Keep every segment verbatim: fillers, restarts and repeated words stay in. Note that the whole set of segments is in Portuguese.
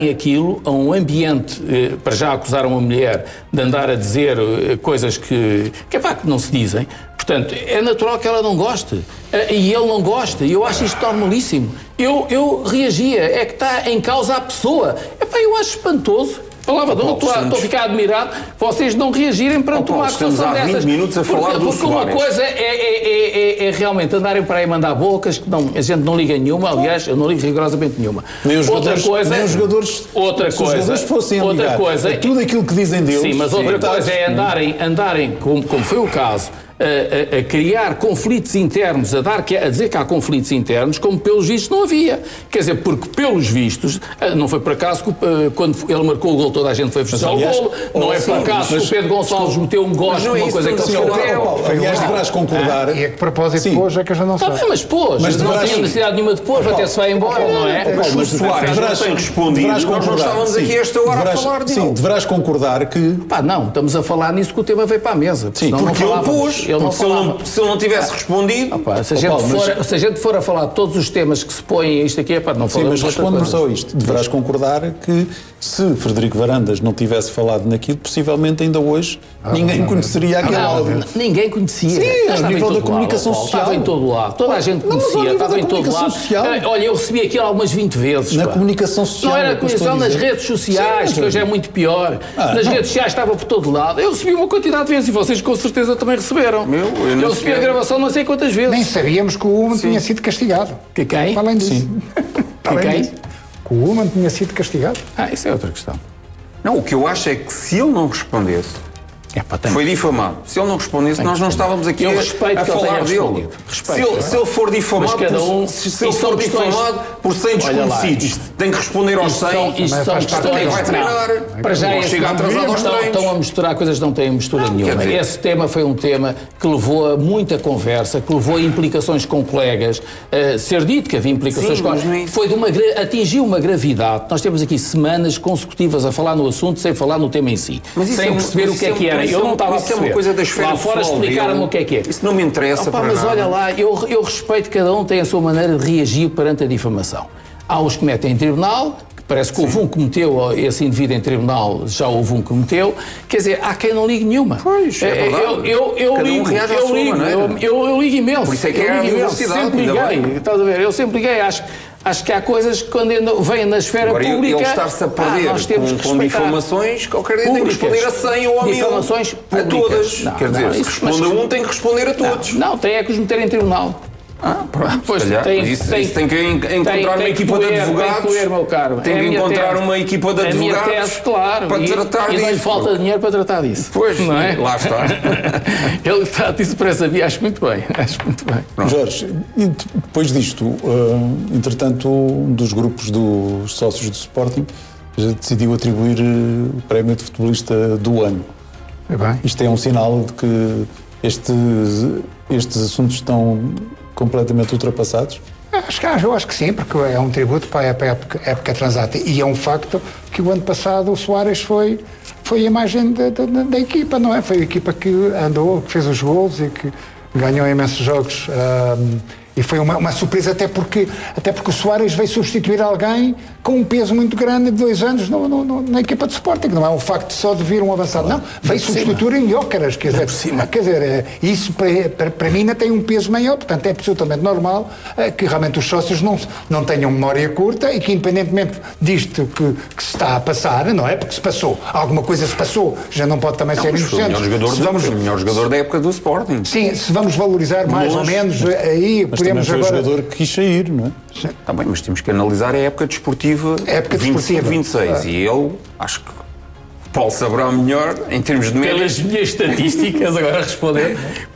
aquilo a um ambiente, eh, para já acusar uma mulher de andar a dizer eh, coisas que, que, epá, que não se dizem. Portanto, é natural que ela não goste. Eh, e ele não gosta. E eu acho isto normalíssimo. Eu, eu reagia. É que está em causa a pessoa. Epá, eu acho espantoso. Palavra de honra, estou, estou a ficar admirado vocês não reagirem perante uma acusação dessas. vinte minutos a falar porque, do porque uma coisa é, é, é, é, é realmente andarem para aí mandar bocas que não, a gente não liga nenhuma, aliás, eu não ligo rigorosamente nenhuma. Nem os outra jogadores, coisa, nem os jogadores, outra se coisa, os jogadores fossem outra ligar, coisa, é tudo aquilo que dizem deles. Sim, mas outra sim, coisa é andarem, andarem como, como foi o caso, A, a, a criar conflitos internos, a, dar, a dizer que há conflitos internos, como pelos vistos não havia. Quer dizer, porque pelos vistos, não foi por acaso que quando ele marcou o gol toda a gente foi festejar o gol, não é por acaso que o Pedro Gonçalves meteu um gosto numa é coisa que ele falou. Aliás, deverás concordar. E é que propósito de pôs é que a gente não sabe. Tá, mas pôs, mas não tinha necessidade nenhuma de pôr, até se vai embora, não é? Mas o Soares não tem respondido, nós não estávamos aqui esta hora a falar de Sim, deverás concordar que... Pá, não, estamos a falar nisso que o tema veio para a mesa. Sim, porque ele pôs, ele não falava. Se ele não tivesse respondido... Opa, se, a gente Opa, for, mas... se a gente for a falar de todos os temas que se põem a isto aqui, é para não falar. Sim, mas responde-me só isto. Deverás concordar que se Frederico Varandas não tivesse falado naquilo, possivelmente ainda hoje ah, ninguém não, conheceria aquele não, áudio. Ninguém conhecia. Sim, a nível da comunicação lado, social. Estava em todo lado. Toda a gente conhecia, estava em todo lado. Social. Olha, eu recebi aquilo algumas vinte vezes. Na pá. comunicação social. Não era comunicação nas redes sociais, Sim, que hoje é muito pior. Ah, nas não. redes sociais estava por todo lado. Eu recebi uma quantidade de vezes e vocês com certeza também receberam. Meu, eu eu recebi a gravação não sei quantas vezes. Nem sabíamos que o Human tinha sido castigado. Que quem? Além disso. Sim. Que quem? Que o Human tinha sido castigado. Ah, isso é outra questão. Não, o que eu acho é que se ele não respondesse, é, pá, foi difamado. Se ele não respondesse, nós não estávamos aqui a, a falar dele. Respeito, se, ele, se ele for difamado, um, por, se, se ele for difamado por cem desconhecidos, tem que responder aos cem. Isto são questões. Vai treinar. Para já é chega atrasado aos treinos. Estão a misturar coisas que não têm mistura não, nenhuma. Dizer... Esse tema foi um tema que levou a muita conversa, que levou a implicações com colegas. Uh, ser dito que havia implicações Sim, com colegas. Foi de uma, atingiu uma gravidade. Nós temos aqui semanas consecutivas a falar no assunto sem falar no tema em si. Sem é, perceber o que é que era. Eu não estava a perceber. Isso é uma coisa da esfera lá fora explicaram-me o que é que é. Isso não me interessa Opa, para mas nada. olha lá, eu, eu respeito que cada um tem a sua maneira de reagir perante a difamação. Há os que metem em tribunal, que parece que Sim. houve um que meteu esse indivíduo em tribunal, já houve um que meteu. Quer dizer, há quem não ligue nenhuma. Pois, é verdade. Eu, eu, eu cada ligo, um reage à eu sua ligo, maneira. Eu, eu, eu ligo imenso. Por isso é que é a diversidade. Sempre liguei, estás a ver? Eu sempre liguei, acho... Acho que há coisas que quando vêm na esfera Agora, pública... Agora, ele estar-se a perder ah, nós temos com, que com difamações, qualquer dia tem que responder a cem ou a mil. Difamações públicas. A todas. Não, Quer dizer, não, se responde a um, tem que responder a todos. Não, não, tem é que os meter em tribunal. Ah, pronto, pois calhar, tem, isso, tem, isso tem que encontrar tem, uma tem equipa de advogados. Tem que ler, meu caro. Tem que encontrar tese. uma equipa de advogados. A minha tese, claro. Para e, tratar e disso. E não lhe falta dinheiro para tratar disso. Pois, não é? Lá está. Ele trata disso por essa via, acho muito bem. Acho muito bem. Pronto. Jorge, depois disto, uh, entretanto, um dos grupos dos sócios do Sporting já decidiu atribuir uh, o prémio de futebolista do ano. É bem. Isto é um sinal de que estes, estes assuntos estão completamente ultrapassados? Acho que, eu acho que sim, porque é um tributo para a época, época transata. E é um facto que o ano passado o Soares foi, foi a imagem da, da, da equipa, não é? Foi a equipa que andou, que fez os golos e que ganhou imensos jogos. Um, e foi uma, uma surpresa, até porque, até porque o Soares veio substituir alguém com um peso muito grande de dois anos no, no, no, na equipa de Sporting. Não é um facto só de vir um avançado, não. Veio substituir em Jócaras, quer dizer, quer dizer, isso para, para, para mim ainda tem um peso maior, portanto é absolutamente normal que realmente os sócios não, não tenham memória curta e que, independentemente disto que, que se está a passar, não é? Porque se passou, alguma coisa se passou, já não pode também não, ser inocente. Foi o melhor jogador, se vamos, do, o melhor jogador da época do Sporting. Sim, se vamos valorizar mais ou menos, aí mas podemos foi agora... o jogador que quis sair, não é? Está bem, mas temos que analisar a época desportiva, época vinte e cinco, vinte e seis, ah. e ele, acho que Paulo saberá melhor em termos de média. Pelas minhas estatísticas, agora a responder,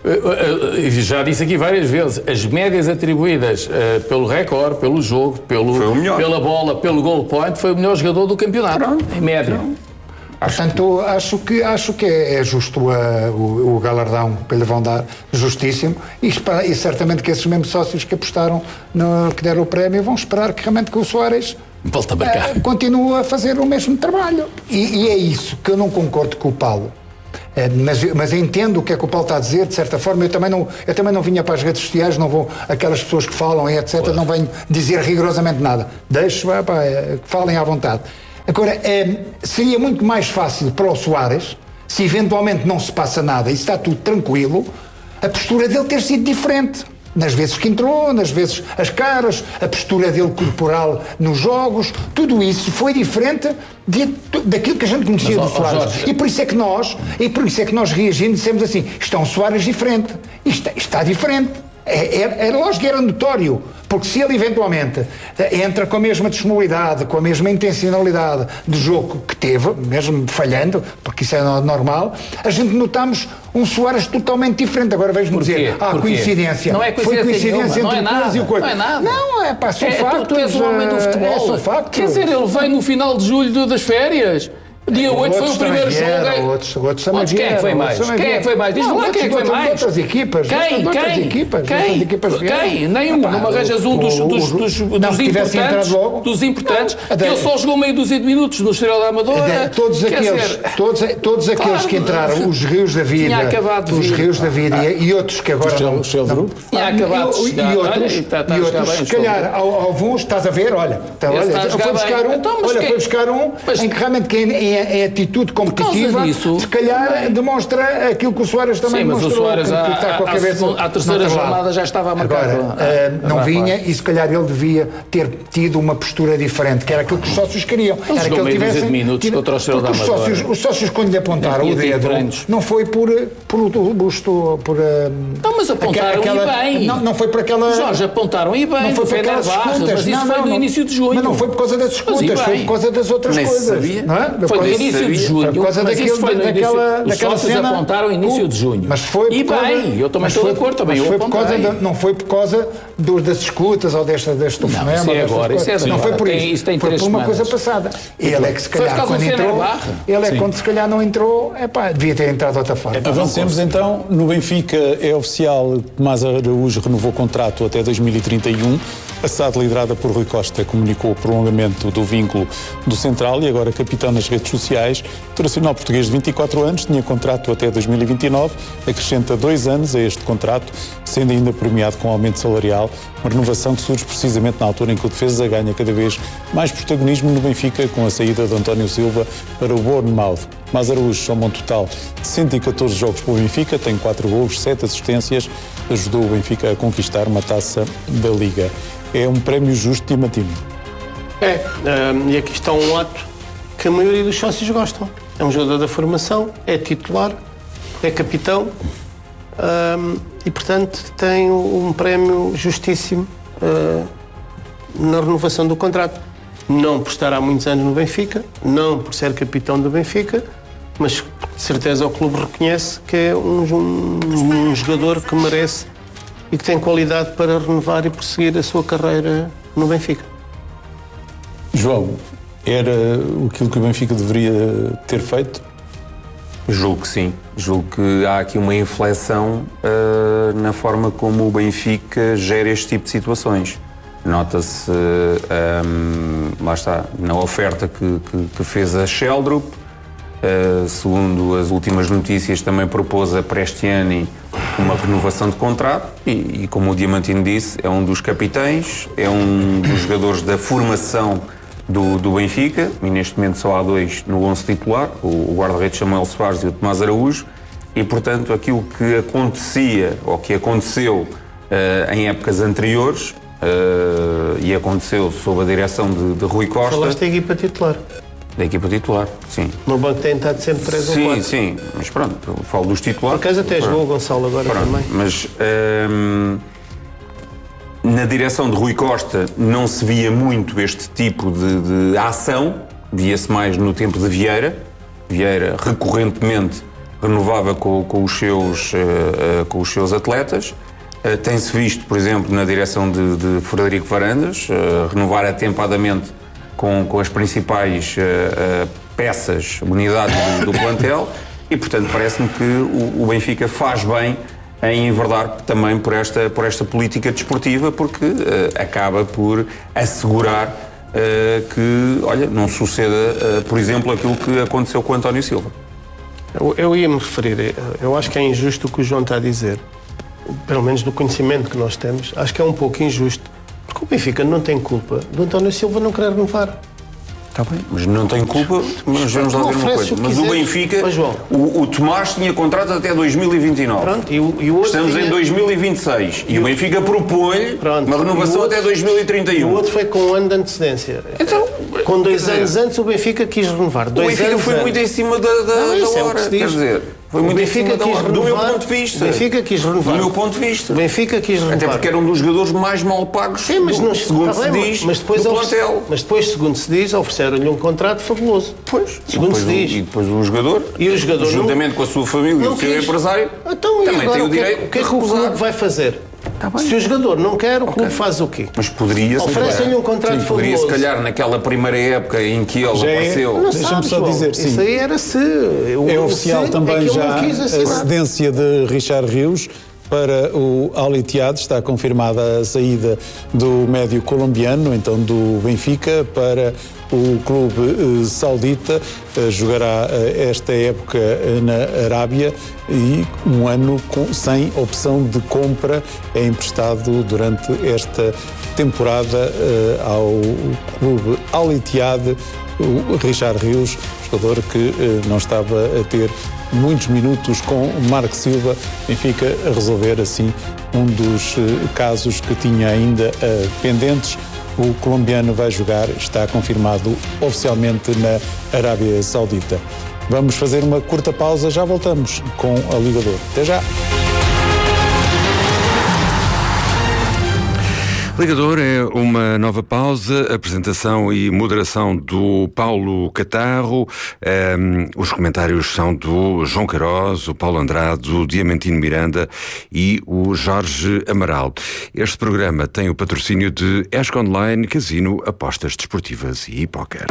já disse aqui várias vezes, as médias atribuídas uh, pelo recorde, pelo jogo, pelo, pela bola, pelo goal point, foi o melhor jogador do campeonato, Pronto. em média. Pronto. Portanto, acho que, acho que é, é justo uh, o, o galardão que lhe vão dar, justíssimo, e, espera, e certamente que esses mesmos sócios que apostaram, no, que deram o prémio, vão esperar que realmente que o Soares uh, continue a fazer o mesmo trabalho. E, e é isso que eu não concordo com o Paulo. Uh, mas, mas entendo o que é que o Paulo está a dizer, de certa forma. Eu também não, eu também não vinha para as redes sociais, não vou, aquelas pessoas que falam e etcétera, claro. Não venho dizer rigorosamente nada. Deixo, pá, que falem à vontade. Agora, é, seria muito mais fácil para o Soares, se eventualmente não se passa nada e está tudo tranquilo, a postura dele ter sido diferente. Nas vezes que entrou, nas vezes as caras, a postura dele corporal nos jogos, tudo isso foi diferente de, daquilo que a gente conhecia Mas, do Soares. Jorge, e por isso é que nós, e por isso é que nós reagimos e dissemos assim, isto é um Soares diferente, isto está diferente. É, é, é lógico que era notório, porque se ele eventualmente entra com a mesma disponibilidade, com a mesma intencionalidade de jogo que teve, mesmo falhando, porque isso é normal, a gente notamos um Soares totalmente diferente. Agora vejo-me dizer, ah, coincidência. Não é coincidência, foi coincidência nenhuma, entre não é nada, e o coisa. Não é nada. Não, é pá, são é, factos. Tu és o homem do futebol. É, são factos. Quer dizer, ele veio no final de julho das férias. Dia oito foi o primeiro vieram, jogo. Outros, outros também Quem é que foi mais? Quem é que foi mais? Diz-me lá quem é que foi mais. Outras equipas. Quem? Quem? Equipas, quem? Equipas quem? Nenhum. Não me arranjas um dos, dos, dos, dos, dos importantes. Dos importantes. Que ele só jogou meio dúzia de minutos no Estrela da Amadora. Todos aqueles, todos, todos aqueles que entraram, os Rios da Vida, os Rios da Vida e outros que agora não. Tinha acabado de chegar. E outros, e outros se calhar, alguns, estás a ver, olha, foi buscar um, olha, foi buscar um em que realmente em atitude competitiva, disso, se calhar bem. demonstra aquilo que o Soares também Sim, mas mostrou. O Soares, a, a, a, cabeça, a terceira jornada já estava a marcar. Agora, uh, não vinha e se calhar ele devia ter tido uma postura diferente, que era aquilo que os sócios queriam. Ele era que ele tivesse de minutos contra o Estrela da Amadora. Os sócios, os sócios quando lhe apontaram o dedo, não foi por por, por, por não, mas apontaram aquela, e bem. Não, não foi por aquela. Jorge, apontaram e bem. Não foi por aquelas escutas, mas isso não, foi não, no não, início de julho. Mas não foi por causa das escutas, foi por causa das outras Nem coisas. Sabia. Não é? Foi no início de julho. Por causa mas daquele, foi no daquela, início, daquela os cena. apontaram início de junho. Mas foi e causa, bem, eu também estou foi, de acordo. Também mas eu foi por causa da, não foi por causa do, das escutas ou desta, deste telefonema. Não, isso é agora. Isso é não foi por tem, isso. isso tem foi por uma semanas. coisa passada. Ele é que se calhar quando entrou, ele é que quando se calhar não entrou, é pá, devia ter entrado de outra forma. Avancemos então. No Benfica é oficial, Tomás Araújo renovou o contrato até dois mil e trinta e um. A S A D, liderada por Rui Costa, comunicou o prolongamento do vínculo do central e agora capitão nas redes sociais. O internacional português de vinte e quatro anos tinha contrato até dois mil e vinte e nove, acrescenta dois anos a este contrato, sendo ainda premiado com aumento salarial, uma renovação que surge precisamente na altura em que o defesa ganha cada vez mais protagonismo no Benfica com a saída de António Silva para o Bournemouth. Mas Araújo soma um total de cento e catorze jogos pelo Benfica, tem quatro golos, sete assistências, ajudou o Benfica a conquistar uma taça da Liga. É um prémio justo, Diamantino. É, um, e aqui está um ato que a maioria dos sócios gostam. É um jogador da formação, é titular, é capitão um, e, portanto, tem um prémio justíssimo uh, na renovação do contrato. Não por estar há muitos anos no Benfica, não por ser capitão do Benfica, mas de certeza o clube reconhece que é um, um, um jogador que merece e que tem qualidade para renovar e prosseguir a sua carreira no Benfica. João, era aquilo que o Benfica deveria ter feito? Julgo que sim. Julgo que há aqui uma inflexão uh, na forma como o Benfica gera este tipo de situações. Nota-se, uh, um, lá está, na oferta que, que, que fez a Sheldrup, uh, segundo as últimas notícias, também propôs a Prestiani uma renovação de contrato e, e, como o Diamantino disse, é um dos capitães, é um dos jogadores da formação do, do Benfica, e neste momento só há dois no onze titular, o, o guarda-redes Samuel Soares e o Tomás Araújo, e portanto aquilo que acontecia, ou que aconteceu uh, em épocas anteriores, uh, e aconteceu sob a direção de, de Rui Costa... Falaste da equipa titular. Da equipa titular, sim. No banco tem estado sempre três ou quatro. Sim, sim, mas pronto, eu falo dos titulares. Por acaso até jogou o Gonçalo agora pronto, também. Mas hum, na direção de Rui Costa não se via muito este tipo de, de ação, via-se mais no tempo de Vieira. Vieira recorrentemente renovava com, com, os, seus, uh, uh, com os seus atletas. Uh, tem-se visto, por exemplo, na direção de, de Frederico Varandas, uh, renovar atempadamente Com, com as principais uh, uh, peças, unidades do, do plantel e, portanto, parece-me que o, o Benfica faz bem em enverdar também por esta, por esta política desportiva, porque uh, acaba por assegurar uh, que, olha, não suceda, uh, por exemplo, aquilo que aconteceu com o António Silva. Eu, eu ia me referir, eu acho que é injusto o que o João está a dizer, pelo menos do conhecimento que nós temos, acho que é um pouco injusto. Porque o Benfica não tem culpa do António Silva não querer renovar. Está bem, mas não tem culpa, mas vamos lá ver uma coisa. Mas o Benfica, mas, o, o Tomás tinha contrato até dois mil e vinte e nove. Pronto, e o, e o outro Estamos tinha... em dois mil e vinte e seis. E, e o Benfica propõe uma renovação outro, até dois mil e trinta e um. E o outro foi com um ano de antecedência. Então, com dois dizer, anos antes, o Benfica quis renovar. Dois o Benfica anos foi antes. muito em cima da, da, não, da hora, é quer dizer... Foi muito em cima da hora, do meu ponto de vista. O Benfica quis renovar. Do meu ponto de vista. O Benfica quis renovar. Até porque era um dos jogadores mais mal pagos, Sim, mas não, segundo se diz, mas depois do plantel. Mas depois, segundo se diz, ofereceram-lhe um contrato fabuloso. Pois. Segundo depois se diz. O, e depois o jogador, e o jogador juntamente não, com a sua família e o seu empresário, então, também tem o direito o que é que o clube vai fazer? Tá se o jogador não quer, o clube okay. faz o quê? Mas poderia Oferecem-lhe um contrato sim, poderia, se calhar, naquela primeira época em que ele já apareceu. É, Deixa-me só dizer, sim. Isso aí era se. Eu, é oficial se, também é já a cedência de Richard Rios para o Al Ittihad. Está confirmada a saída do médio colombiano, então do Benfica, para o clube uh, saudita. Uh, jogará uh, esta época uh, na Arábia e um ano com, sem opção de compra. É emprestado durante esta temporada uh, ao clube Al Ittihad, o Richard Rios, jogador que uh, não estava a ter muitos minutos com o Marco Silva. Benfica a resolver assim um dos uh, casos que tinha ainda uh, pendentes. O colombiano vai jogar, está confirmado oficialmente na Arábia Saudita. Vamos fazer uma curta pausa, já voltamos com a Liga de Ouro. Até já! Liga de Ouro é uma nova pausa, apresentação e moderação do Paulo Catarro. Um, os comentários são do João Queiroz, o Paulo Andrade, o Diamantino Miranda e o Jorge Amaral. Este programa tem o patrocínio de Esco Online, Casino, Apostas Desportivas e Póquer.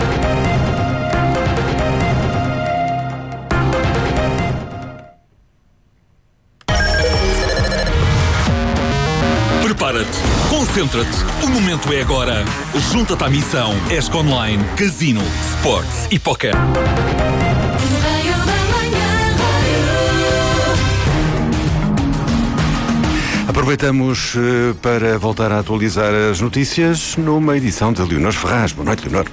Prepara-te, concentra-te, o momento é agora. Junta-te à missão Esco Online, Casino, Sports e Póquer. Aproveitamos uh, para voltar a atualizar as notícias numa edição de Leonor Ferraz. Boa noite, Leonor.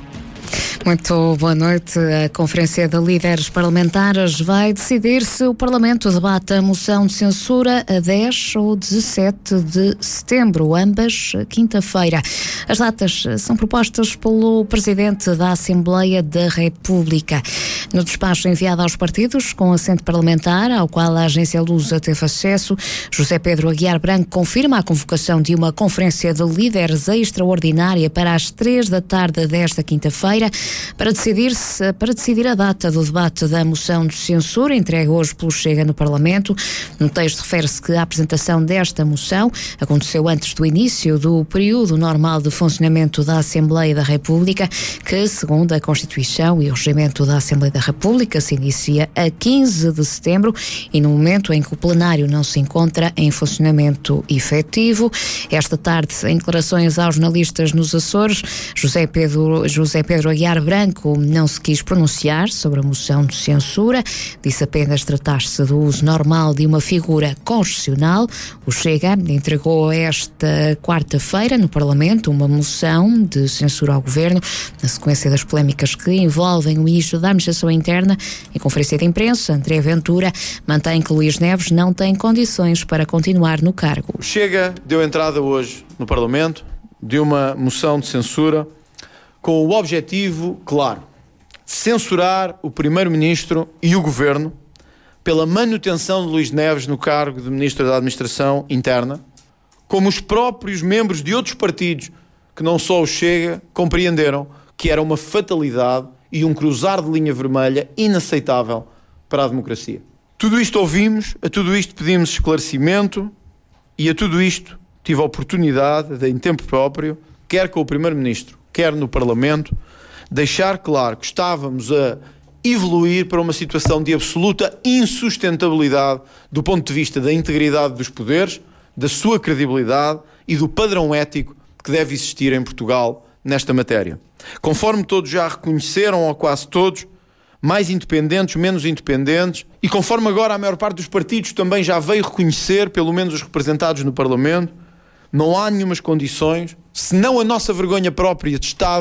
Muito boa noite. A Conferência de Líderes Parlamentares vai decidir se o Parlamento debate a moção de censura a dez ou dezessete de setembro, ambas quinta-feira. As datas são propostas pelo Presidente da Assembleia da República. No despacho enviado aos partidos, com assento parlamentar, ao qual a agência Lusa teve acesso, José Pedro Aguiar Branco confirma a convocação de uma Conferência de Líderes extraordinária para as três da tarde desta quinta-feira, para decidir, para decidir a data do debate da moção de censura entregue hoje pelo Chega no Parlamento. No texto refere-se que a apresentação desta moção aconteceu antes do início do período normal de funcionamento da Assembleia da República, que, segundo a Constituição e o Regimento da Assembleia da República, se inicia a quinze de setembro e no momento em que o plenário não se encontra em funcionamento efetivo. Esta tarde, em declarações aos jornalistas nos Açores, José Pedro, José Pedro Aguiar Branco não se quis pronunciar sobre a moção de censura, disse apenas tratar-se do uso normal de uma figura constitucional. O Chega entregou esta quarta-feira no Parlamento uma moção de censura ao Governo, na sequência das polémicas que envolvem o ministro da Administração Interna. Em conferência de imprensa, André Ventura mantém que Luís Neves não tem condições para continuar no cargo. O Chega deu entrada hoje no Parlamento de uma moção de censura com o objetivo claro de censurar o Primeiro-Ministro e o Governo pela manutenção de Luís Neves no cargo de Ministro da Administração Interna, como os próprios membros de outros partidos, que não só o Chega, compreenderam que era uma fatalidade e um cruzar de linha vermelha inaceitável para a democracia. Tudo isto ouvimos, a tudo isto pedimos esclarecimento e a tudo isto tive a oportunidade de, em tempo próprio, quer com o Primeiro-Ministro, quer no Parlamento, deixar claro que estávamos a evoluir para uma situação de absoluta insustentabilidade do ponto de vista da integridade dos poderes, da sua credibilidade e do padrão ético que deve existir em Portugal nesta matéria. Conforme todos já reconheceram, ou quase todos, mais independentes, menos independentes, e conforme agora a maior parte dos partidos também já veio reconhecer, pelo menos os representados no Parlamento, não há nenhumas condições, senão a nossa vergonha própria de Estado,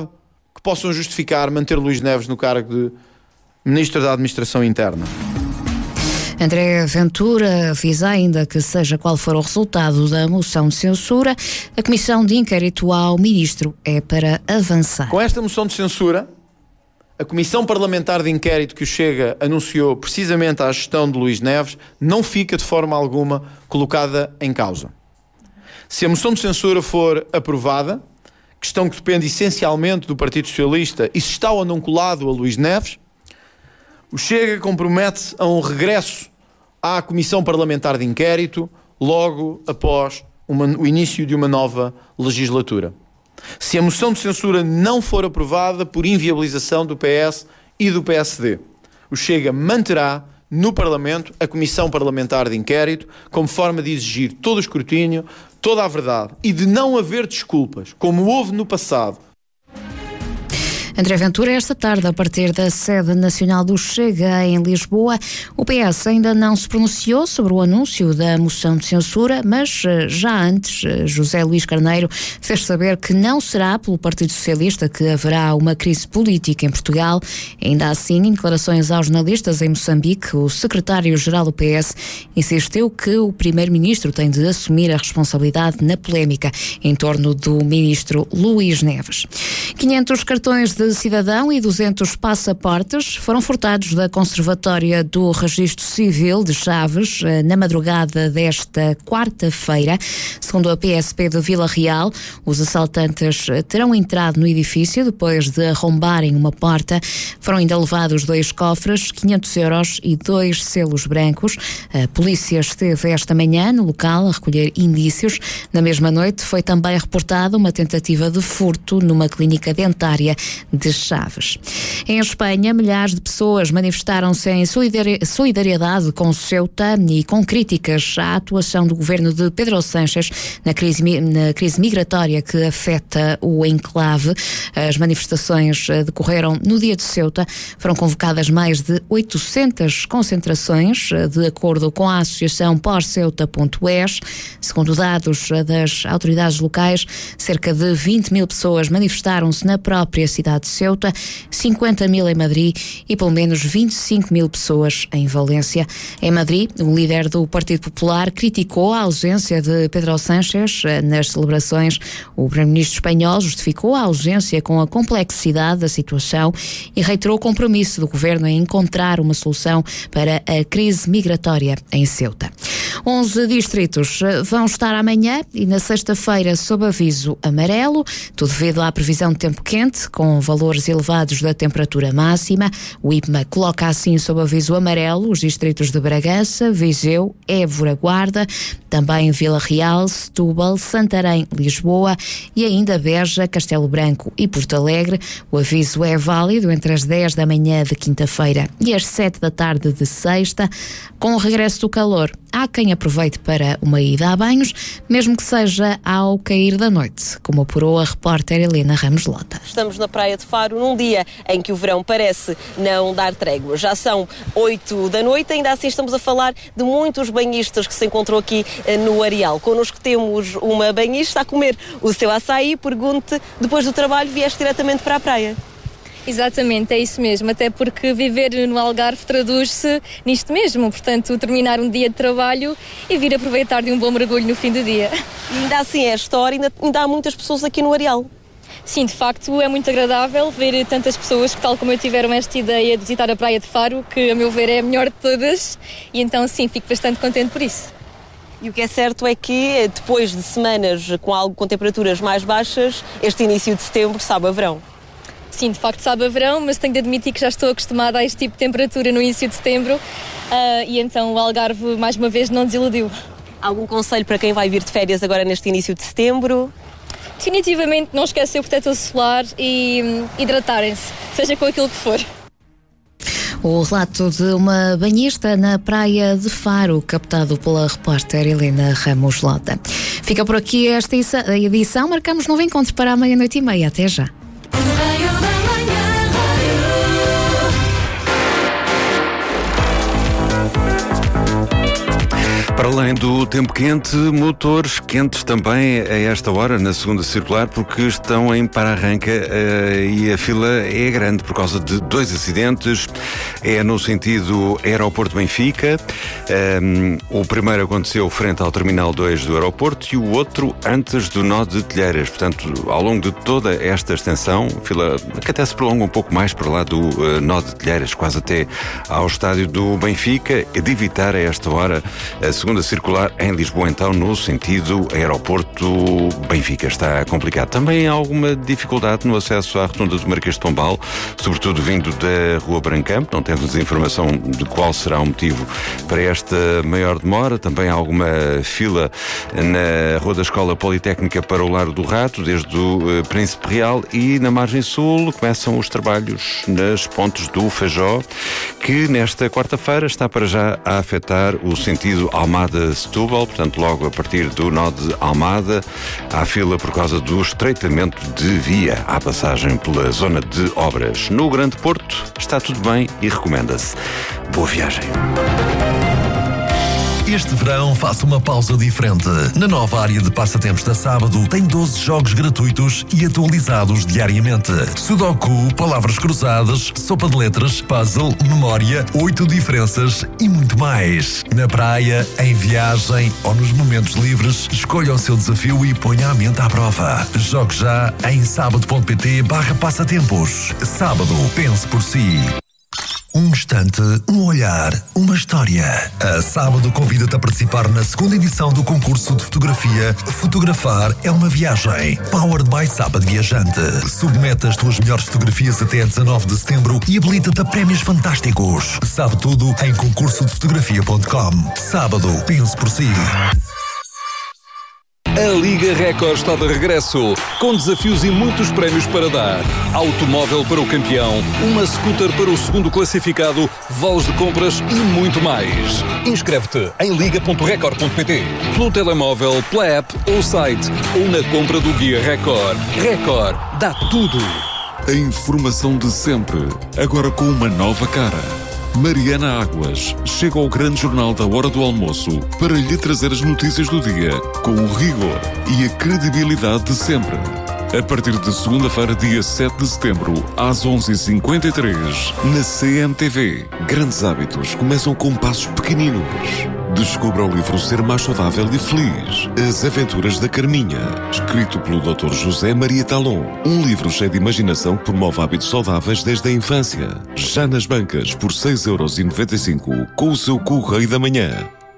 que possam justificar manter Luís Neves no cargo de Ministro da Administração Interna. André Ventura avisa ainda que, seja qual for o resultado da moção de censura, a comissão de inquérito ao Ministro é para avançar. Com esta moção de censura, a Comissão Parlamentar de Inquérito que o Chega anunciou precisamente à gestão de Luís Neves não fica de forma alguma colocada em causa. Se a moção de censura for aprovada, questão que depende essencialmente do Partido Socialista e se está ou não colado a Luís Neves, o Chega compromete-se a um regresso à Comissão Parlamentar de Inquérito logo após uma, o início de uma nova legislatura. Se a moção de censura não for aprovada por inviabilização do P S e do P S D, o Chega manterá no Parlamento a Comissão Parlamentar de Inquérito como forma de exigir todo o escrutínio, toda a verdade e de não haver desculpas, como houve no passado. André Ventura, esta tarde, a partir da sede nacional do Chega, em Lisboa, o P S ainda não se pronunciou sobre o anúncio da moção de censura, mas já antes, José Luís Carneiro fez saber que não será pelo Partido Socialista que haverá uma crise política em Portugal. Ainda assim, em declarações aos jornalistas em Moçambique, o secretário-geral do P S insistiu que o primeiro-ministro tem de assumir a responsabilidade na polémica em torno do ministro Luís Neves. quinhentos cartões de cidadão e duzentos passaportes foram furtados da Conservatória do Registro Civil de Chaves na madrugada desta quarta-feira. Segundo a P S P de Vila Real, os assaltantes terão entrado no edifício depois de arrombarem uma porta. Foram ainda levados dois cofres, quinhentos euros e dois selos brancos. A polícia esteve esta manhã no local a recolher indícios. Na mesma noite foi também reportada uma tentativa de furto numa clínica dentária de Chaves. Em Espanha, milhares de pessoas manifestaram-se em solidariedade com Ceuta e com críticas à atuação do governo de Pedro Sánchez na crise, na crise migratória que afeta o enclave. As manifestações decorreram no dia de Ceuta. Foram convocadas mais de oitocentas concentrações, de acordo com a associação por ceuta ponto es. Segundo dados das autoridades locais, cerca de vinte mil pessoas manifestaram-se na própria cidade de Ceuta, cinquenta mil em Madrid e pelo menos vinte e cinco mil pessoas em Valência. Em Madrid, o líder do Partido Popular criticou a ausência de Pedro Sánchez nas celebrações. O primeiro-ministro espanhol justificou a ausência com a complexidade da situação e reiterou o compromisso do governo em encontrar uma solução para a crise migratória em Ceuta. onze distritos vão estar amanhã e na sexta-feira sob aviso amarelo, tudo devido à previsão de tempo quente, com valores elevados da temperatura máxima. O I P M A coloca assim sob aviso amarelo os distritos de Bragança, Viseu, Évora, Guarda, também Vila Real, Setúbal, Santarém, Lisboa e ainda Beja, Castelo Branco e Porto Alegre. O aviso é válido entre as dez da manhã de quinta-feira e as sete da tarde de sexta. Com o regresso do calor, há quem aproveite para uma ida a banhos, mesmo que seja ao cair da noite, como apurou a repórter Helena Ramos Lota. Estamos na Praia de Faro num dia em que o verão parece não dar trégua. Já são oito da noite, ainda assim estamos a falar de muitos banhistas que se encontram aqui no Areal. Connosco temos uma banhista a comer o seu açaí. Pergunte, depois do trabalho vieste diretamente para a praia? Exatamente, é isso mesmo, até porque viver no Algarve traduz-se nisto mesmo, portanto, terminar um dia de trabalho e vir aproveitar de um bom mergulho no fim do dia. E ainda assim é a história, ainda, ainda há muitas pessoas aqui no Areal. Sim, de facto é muito agradável ver tantas pessoas que, tal como eu, tiveram esta ideia de visitar a Praia de Faro, que a meu ver é a melhor de todas, e então sim, fico bastante contente por isso. E o que é certo é que depois de semanas com, algo, com temperaturas mais baixas, este início de setembro sabe a verão. Sim, de facto sabe a verão, mas tenho de admitir que já estou acostumada a este tipo de temperatura no início de setembro, uh, e então o Algarve mais uma vez não desiludiu. Algum conselho para quem vai vir de férias agora neste início de setembro? Definitivamente não esquecer o protetor solar e um, hidratarem-se, seja com aquilo que for. O relato de uma banhista na Praia de Faro, captado pela repórter Helena Ramos Lota. Fica por aqui esta edição, marcamos novo encontro para a meia-noite e meia. Até já. Para além do tempo quente, motores quentes também a esta hora na segunda circular, porque estão em para-arranca uh, e a fila é grande por causa de dois acidentes. É no sentido Aeroporto-Benfica. Um, o primeiro aconteceu frente ao Terminal dois do aeroporto e o outro antes do nó de Telheiras. Portanto, ao longo de toda esta extensão, a fila que até se prolonga um pouco mais para lá do uh, nó de Telheiras, quase até ao estádio do Benfica, e de evitar a esta hora a segunda circular em Lisboa, então, no sentido Aeroporto-Benfica. Está complicado. Também há alguma dificuldade no acesso à rotunda do Marquês de Pombal, sobretudo vindo da Rua Brancamp. Não temos informação de qual será o motivo para esta maior demora. Também há alguma fila na Rua da Escola Politécnica para o Largo do Rato, desde o uh, Príncipe Real, e na margem sul começam os trabalhos nas pontes do Feijó, que nesta quarta-feira está para já a afetar o sentido Almada-Setúbal. Portanto, logo a partir do nó de Almada há fila por causa do estreitamento de via à passagem pela zona de obras. No Grande Porto está tudo bem e recomenda-se. Boa viagem. Este verão faça uma pausa diferente. Na nova área de passatempos da Sábado tem doze jogos gratuitos e atualizados diariamente. Sudoku, palavras cruzadas, sopa de letras, puzzle, memória, oito diferenças e muito mais. Na praia, em viagem ou nos momentos livres, escolha o seu desafio e ponha a mente à prova. Jogue já em sábado.pt barra passatempos. Sábado, pense por si. Um instante, um olhar, uma história. A Sábado convida-te a participar na segunda edição do concurso de fotografia Fotografar é uma Viagem. Powered by Sábado Viajante. Submete as tuas melhores fotografias até dezanove de setembro e habilita-te a prémios fantásticos. Sabe tudo em concurso de fotografia ponto com. Sábado, pense por si. A Liga Record está de regresso, com desafios e muitos prémios para dar. Automóvel para o campeão, uma scooter para o segundo classificado, vales de compras e muito mais. Inscreve-te em liga ponto record ponto pt, pelo telemóvel, pela app ou site, ou na compra do Guia Record. Record, dá tudo. A informação de sempre, agora com uma nova cara. Mariana Águas chega ao grande jornal da hora do almoço para lhe trazer as notícias do dia com o rigor e a credibilidade de sempre. A partir de segunda-feira, dia sete de setembro, às onze e cinquenta e três, na C M T V. Grandes hábitos começam com passos pequeninos. Descubra o livro Ser Mais Saudável e Feliz. As Aventuras da Carminha, escrito pelo doutor José Maria Talon. Um livro cheio de imaginação que promove hábitos saudáveis desde a infância. Já nas bancas, por seis euros e noventa e cinco, com o seu Correio da Manhã.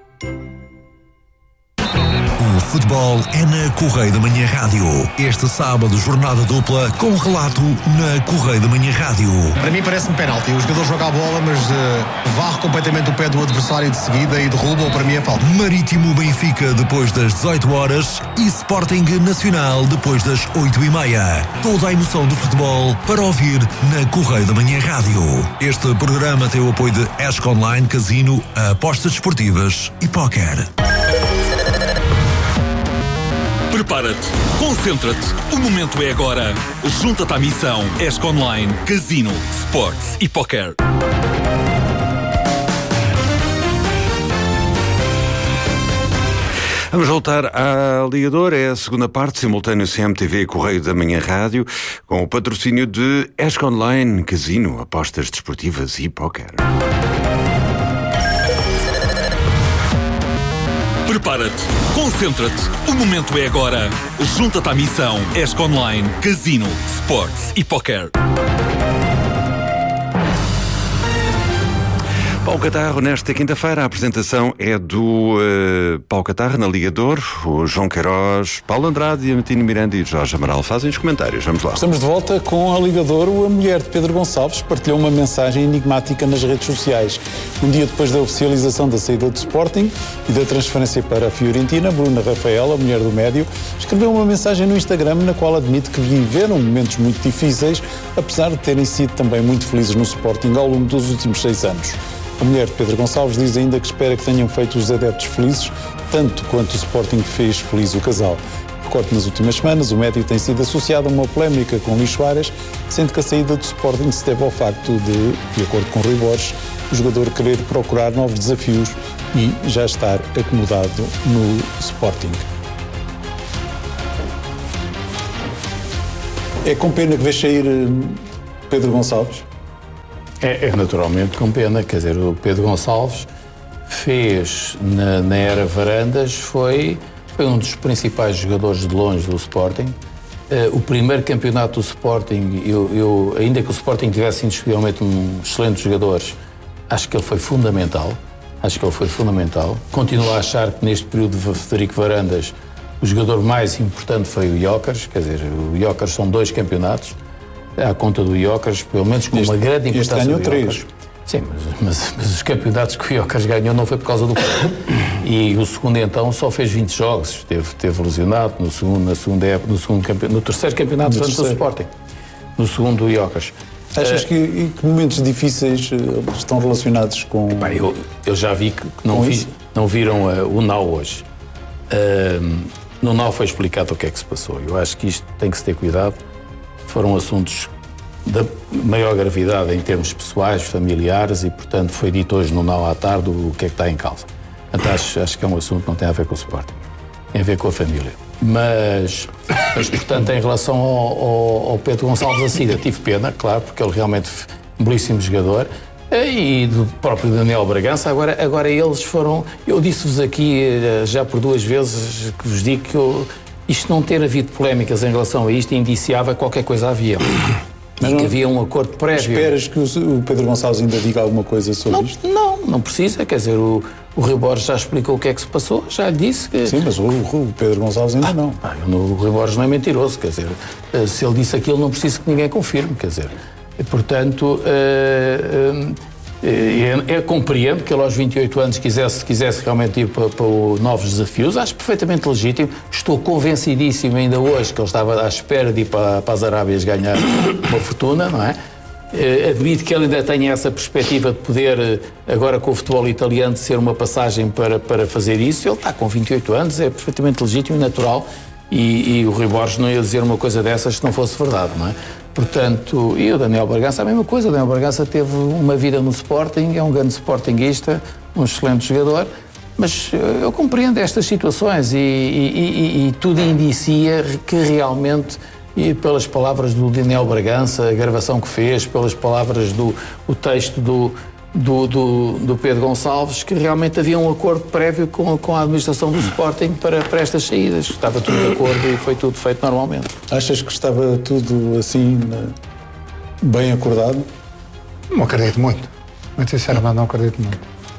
O futebol é na Correio da Manhã Rádio. Este sábado, jornada dupla com relato na Correio da Manhã Rádio. Para mim parece-me penalti. O jogador joga a bola, mas uh, varre completamente o pé do adversário de seguida e derruba, ou para mim é falta. Marítimo Benfica depois das dezoito horas e Sporting Nacional depois das oito e meia. Toda a emoção do futebol para ouvir na Correio da Manhã Rádio. Este programa tem o apoio de Esco Online, Casino, apostas desportivas e póquer. Prepara-te, concentra-te, o momento é agora. Junta-te à missão Esco Online, Casino, Sports e Póquer. Vamos voltar à Ligador, é a segunda parte, simultâneo C M T V Correio da Manhã Rádio, com o patrocínio de Esco Online, Casino, apostas desportivas e póquer. Prepara-te, concentra-te, o momento é agora. Junta-te à missão Esco Online, Casino, Sports e Póquer. Paulo Catarro, nesta quinta-feira, a apresentação é do uh, Paulo Catarro na Ligador, o João Queiroz, Paulo Andrade, Diamantino Miranda e Jorge Amaral fazem os comentários. Vamos lá. Estamos de volta com a Ligador. A mulher de Pedro Gonçalves partilhou uma mensagem enigmática nas redes sociais. Um dia depois da oficialização da saída do Sporting e da transferência para a Fiorentina, Bruna Rafael, a mulher do médio, escreveu uma mensagem no Instagram na qual admite que viveram momentos muito difíceis, apesar de terem sido também muito felizes no Sporting ao longo dos últimos seis anos. A mulher de Pedro Gonçalves diz ainda que espera que tenham feito os adeptos felizes, tanto quanto o Sporting fez feliz o casal. Recorte nas últimas semanas, o médio tem sido associado a uma polémica com Luís Soares, sendo que a saída do Sporting se deve ao facto de, de acordo com Rui Borges, o jogador querer procurar novos desafios e já estar acomodado no Sporting. É com pena que vês sair Pedro Gonçalves? É, é naturalmente com pena, quer dizer, o Pedro Gonçalves fez na, na era Varandas, foi, foi um dos principais jogadores de longe do Sporting. Uh, o primeiro campeonato do Sporting, eu, eu, ainda que o Sporting tivesse indiscutivelmente um excelentes jogadores, acho que ele foi fundamental. Acho que ele foi fundamental. Continuo a achar que neste período de Frederico Varandas o jogador mais importante foi o Jóqueres, quer dizer, o Jóqueres são dois campeonatos, à conta do Jóqueres, pelo menos com este, uma grande importância. Este ganhou três. Sim, mas, mas, mas os campeonatos que o Jóqueres ganhou não foi por causa do clube. E o segundo então só fez vinte jogos, esteve, esteve lesionado no segundo, na segunda época, no, segundo campe... no terceiro campeonato no terceiro. do Sporting, no segundo o Jóqueres. Achas uh, que, que momentos difíceis estão relacionados com... Bem, eu, eu já vi que não, vi, não viram uh, o N A U hoje. Uh, no N A U foi explicado o que é que se passou. Eu acho que isto tem que se ter cuidado. Foram assuntos da maior gravidade em termos pessoais, familiares, e, portanto, foi dito hoje no N A U à tarde o que é que está em causa. Portanto, acho, acho que é um assunto que não tem a ver com o Sporting, tem a ver com a família. Mas, mas portanto, em relação ao, ao, ao Pedro Gonçalves da Cida, tive pena, claro, porque ele realmente é um belíssimo jogador, e do próprio Daniel Bragança. Agora, agora eles foram... Eu disse-vos aqui já por duas vezes que vos digo que eu, isto não ter havido polémicas em relação a isto indiciava qualquer coisa havia. Mas e não, que havia um acordo prévio. Esperas que o Pedro Gonçalves ainda diga alguma coisa sobre não, isto? Não, não precisa. Quer dizer, o, o Rui Borges já explicou o que é que se passou, já lhe disse que... Sim, mas o, o Pedro Gonçalves ainda ah, não. Ah, o Rui Borges não é mentiroso, quer dizer, se ele disse aquilo não preciso que ninguém confirme, quer dizer. E, portanto, uh, uh, é, é, compreendo que ele aos vinte e oito anos quisesse, quisesse realmente ir para, para novos desafios, acho perfeitamente legítimo, estou convencidíssimo ainda hoje que ele estava à espera de ir para, para as Arábias ganhar uma fortuna, não é? Admito que ele ainda tenha essa perspectiva de poder, agora com o futebol italiano, ser uma passagem para, para fazer isso. Ele está com vinte e oito anos, é perfeitamente legítimo e natural, e, e o Rui Borges não ia dizer uma coisa dessas se não fosse verdade, não é? Portanto, e o Daniel Bragança a mesma coisa. O Daniel Bragança teve uma vida no Sporting, é um grande sportinguista, um excelente jogador, mas eu compreendo estas situações e, e, e, e tudo indicia que realmente, e pelas palavras do Daniel Bragança, a gravação que fez, pelas palavras do o texto do, do, do, do Pedro Gonçalves, que realmente havia um acordo prévio com, com a administração do Sporting para, para estas saídas. Estava tudo de acordo e foi tudo feito normalmente. Achas que estava tudo assim bem acordado? Não acredito muito. Muito sinceramente, não acredito muito.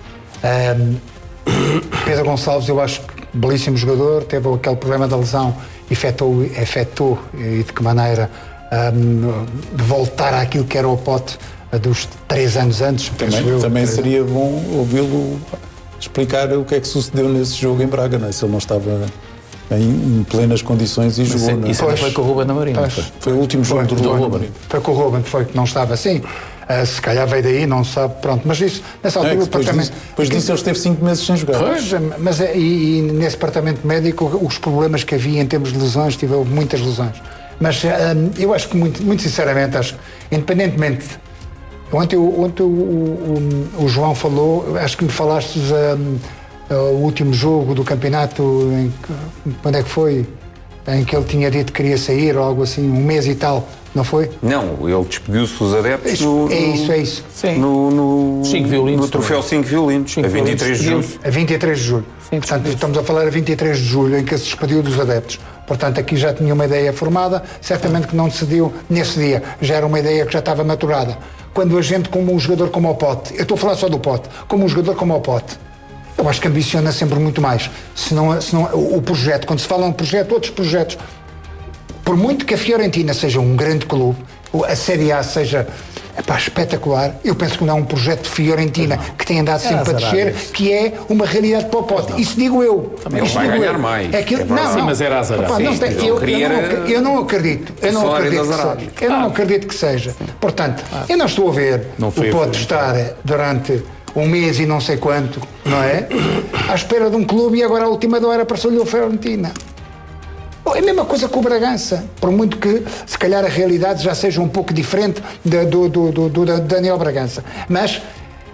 Um, Pedro Gonçalves, eu acho que belíssimo jogador, teve aquele problema da lesão, efetuou, efetuou e de que maneira um, de voltar àquilo que era o Pote dos três anos antes. Também, eu, também seria bom ouvi-lo explicar o que é que sucedeu nesse jogo em Braga, não é? Se ele não estava em, em plenas condições e mas jogou. Isso não é? Foi com o Ruben Amorim. Foi. foi o último jogo foi, do, do Ruben Ruben. Foi com o Ruben, foi que não estava assim. Uh, se calhar veio daí, não sabe, pronto. Mas isso, nessa altura, é, o departamento... Depois, depois disso ele esteve cinco meses sem jogar. Pois, mas e, e nesse departamento médico, os problemas que havia em termos de lesões, tive muitas lesões. Mas uh, eu acho que, muito, muito sinceramente, acho, independentemente... Ontem, ontem o, o, o João falou, acho que me falaste um, o último jogo do campeonato, em que, quando é que foi? Em que ele tinha dito que queria sair ou algo assim, um mês e tal, não foi? Não, ele despediu-se dos adeptos isso, no, é isso, é isso. Sim. No, no, cinco violinos, no troféu cinco violinos, a vinte e três de julho. A vinte e três de julho. Sim, portanto, estamos a falar a vinte e três de julho, em que se despediu dos adeptos. Portanto, aqui já tinha uma ideia formada, certamente que não decidiu nesse dia, já era uma ideia que já estava maturada. Quando a gente, como um jogador como o Pote, eu estou a falar só do Pote, como um jogador como o Pote, eu acho que ambiciona sempre muito mais. Se não, se não, o, o projeto, quando se fala em um projeto, outros projetos, por muito que a Fiorentina seja um grande clube, a Série A seja epá, espetacular, eu penso que não é um projeto de Fiorentina que tem andado sempre a descer, que é uma realidade para o Pote. Isso digo eu. Também ele vai ganhar eu. mais. É que, é não, sim, não. mas era azarado. Epá, não, tem, eu, eu, não, eu não acredito. Eu não acredito que seja. Eu não acredito que seja. Portanto, ah. eu não estou a ver não o Pote estar durante um mês e não sei quanto, não é? À espera de um clube e agora a última hora apareceu-lhe o Fiorentina. É a mesma coisa com o Bragança, por muito que se calhar a realidade já seja um pouco diferente de, do, do, do, do Daniel Bragança, mas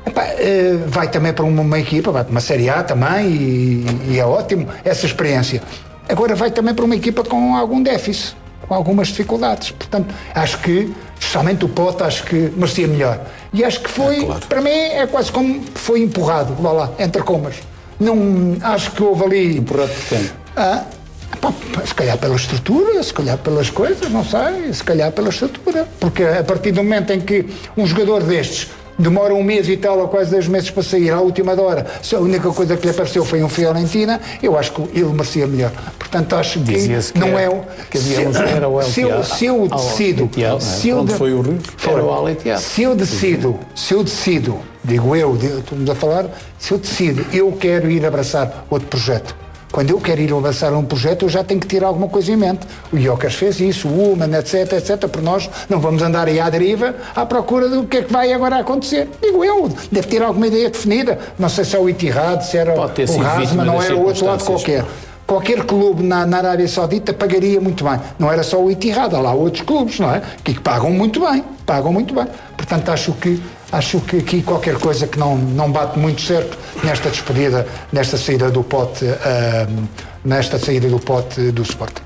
Epá, uh, vai também para uma, uma equipa, vai para uma Série A também e, e é ótimo essa experiência. Agora vai também para uma equipa com algum déficit, com algumas dificuldades. Portanto, acho que, especialmente o Pote, acho que merecia melhor. E acho que foi, é, claro. Para mim, é quase como foi empurrado, lá lá, entre comas. Não, acho que houve ali... Empurrado por quem? Ah, pá, se calhar pela estrutura, se calhar pelas coisas, não sei, se calhar pela estrutura. Porque a partir do momento em que um jogador destes demora um mês e tal, ou quase dois meses para sair, à última hora, se a única coisa que lhe apareceu foi um Fiorentina, eu acho que ele merecia melhor. Portanto, acho que, que não é o... Que havia um era o se eu, se eu decido... Se eu de, foi o Rio? Era o Aletiado. Se eu decido, se eu decido, digo eu, estamos a falar, se eu decido, eu quero ir abraçar outro projeto. Quando eu quero ir avançar um projeto, eu já tenho que ter alguma coisa em mente. O Jokers fez isso, o Uman, etc, etcétera. Por nós não vamos andar aí à deriva à procura do que é que vai agora acontecer. Digo eu, deve ter alguma ideia definida. Não sei se é o Ittihad, se era o Rasma, não era o outro lado qualquer. Qualquer clube na, na Arábia Saudita pagaria muito bem. Não era só o Ittihad, há lá outros clubes, não é? Que pagam muito bem, pagam muito bem. Portanto, acho que Acho que aqui qualquer coisa que não, não bate muito certo nesta despedida, nesta saída do Pote, uh, nesta saída do Pote do Sporting.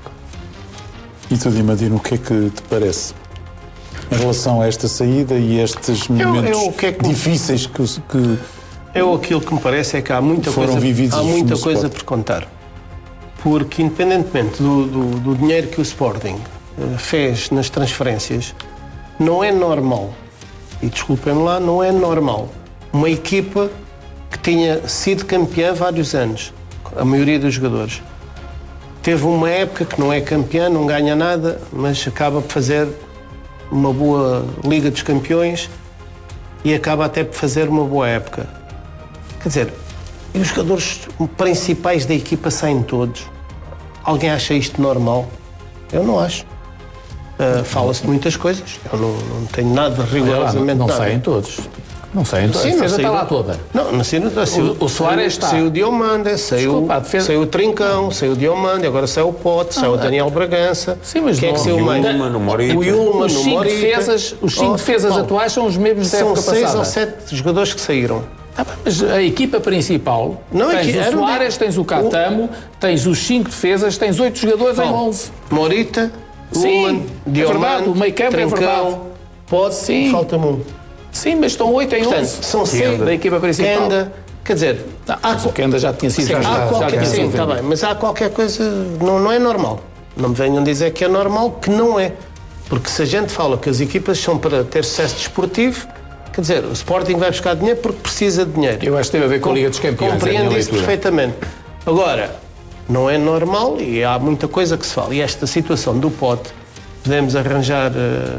E tu, Dimadino, o que é que te parece em relação a esta saída e estes momentos eu, eu, que é que difíceis que, que eu aquilo que me parece é que há muita coisa, há muita coisa por contar, porque independentemente do, do, do dinheiro que o Sporting uh, fez nas transferências, não é normal. E desculpem-me lá, não é normal uma equipa que tinha sido campeã há vários anos, a maioria dos jogadores, teve uma época que não é campeã, não ganha nada, mas acaba por fazer uma boa Liga dos Campeões e acaba até por fazer uma boa época. Quer dizer, e os jogadores principais da equipa saem todos. Alguém acha isto normal? Eu não acho. Uh, Fala-se de muitas coisas, eu não, não tenho nada rigorosamente não, não nada. saem todos. Não saem todos. Sim, a defesa está lá toda. Não, na cena saiu, o, o Soares está. Saiu o Diomande, saiu, saiu o Trincão, saiu o Diomande, agora saiu o Pote, ah, saiu o Daniel Bragança. Sim, mas quem é que saiu mais? O Yulman, os cinco defesas, os cinco oh, defesas oh, atuais são os mesmos da época passada. São seis ou sete jogadores que saíram. Ah, mas a equipa principal, não, tens é o Soares, tens o Catamo, o... tens os cinco defesas, tens oito jogadores em onze. Morita, Sim, Diomande, é verdade, o meio campo é verdade. Pode, sim. Falta-me um. Sim, mas estão oito em Portanto, onze. São seis da equipa principal. Kenda, quer dizer... Não, há, o Kenda já tinha sido... Sim, já, há qualquer, já sim, está bem, mas há qualquer coisa... Não, não é normal. Não me venham dizer que é normal, que não é. Porque se a gente fala que as equipas são para ter sucesso desportivo, quer dizer, o Sporting vai buscar dinheiro porque precisa de dinheiro. Eu acho que teve a ver com a Liga dos Campeões. Compreendo isso perfeitamente. Agora, não é normal e há muita coisa que se fala. E esta situação do Pote, podemos arranjar,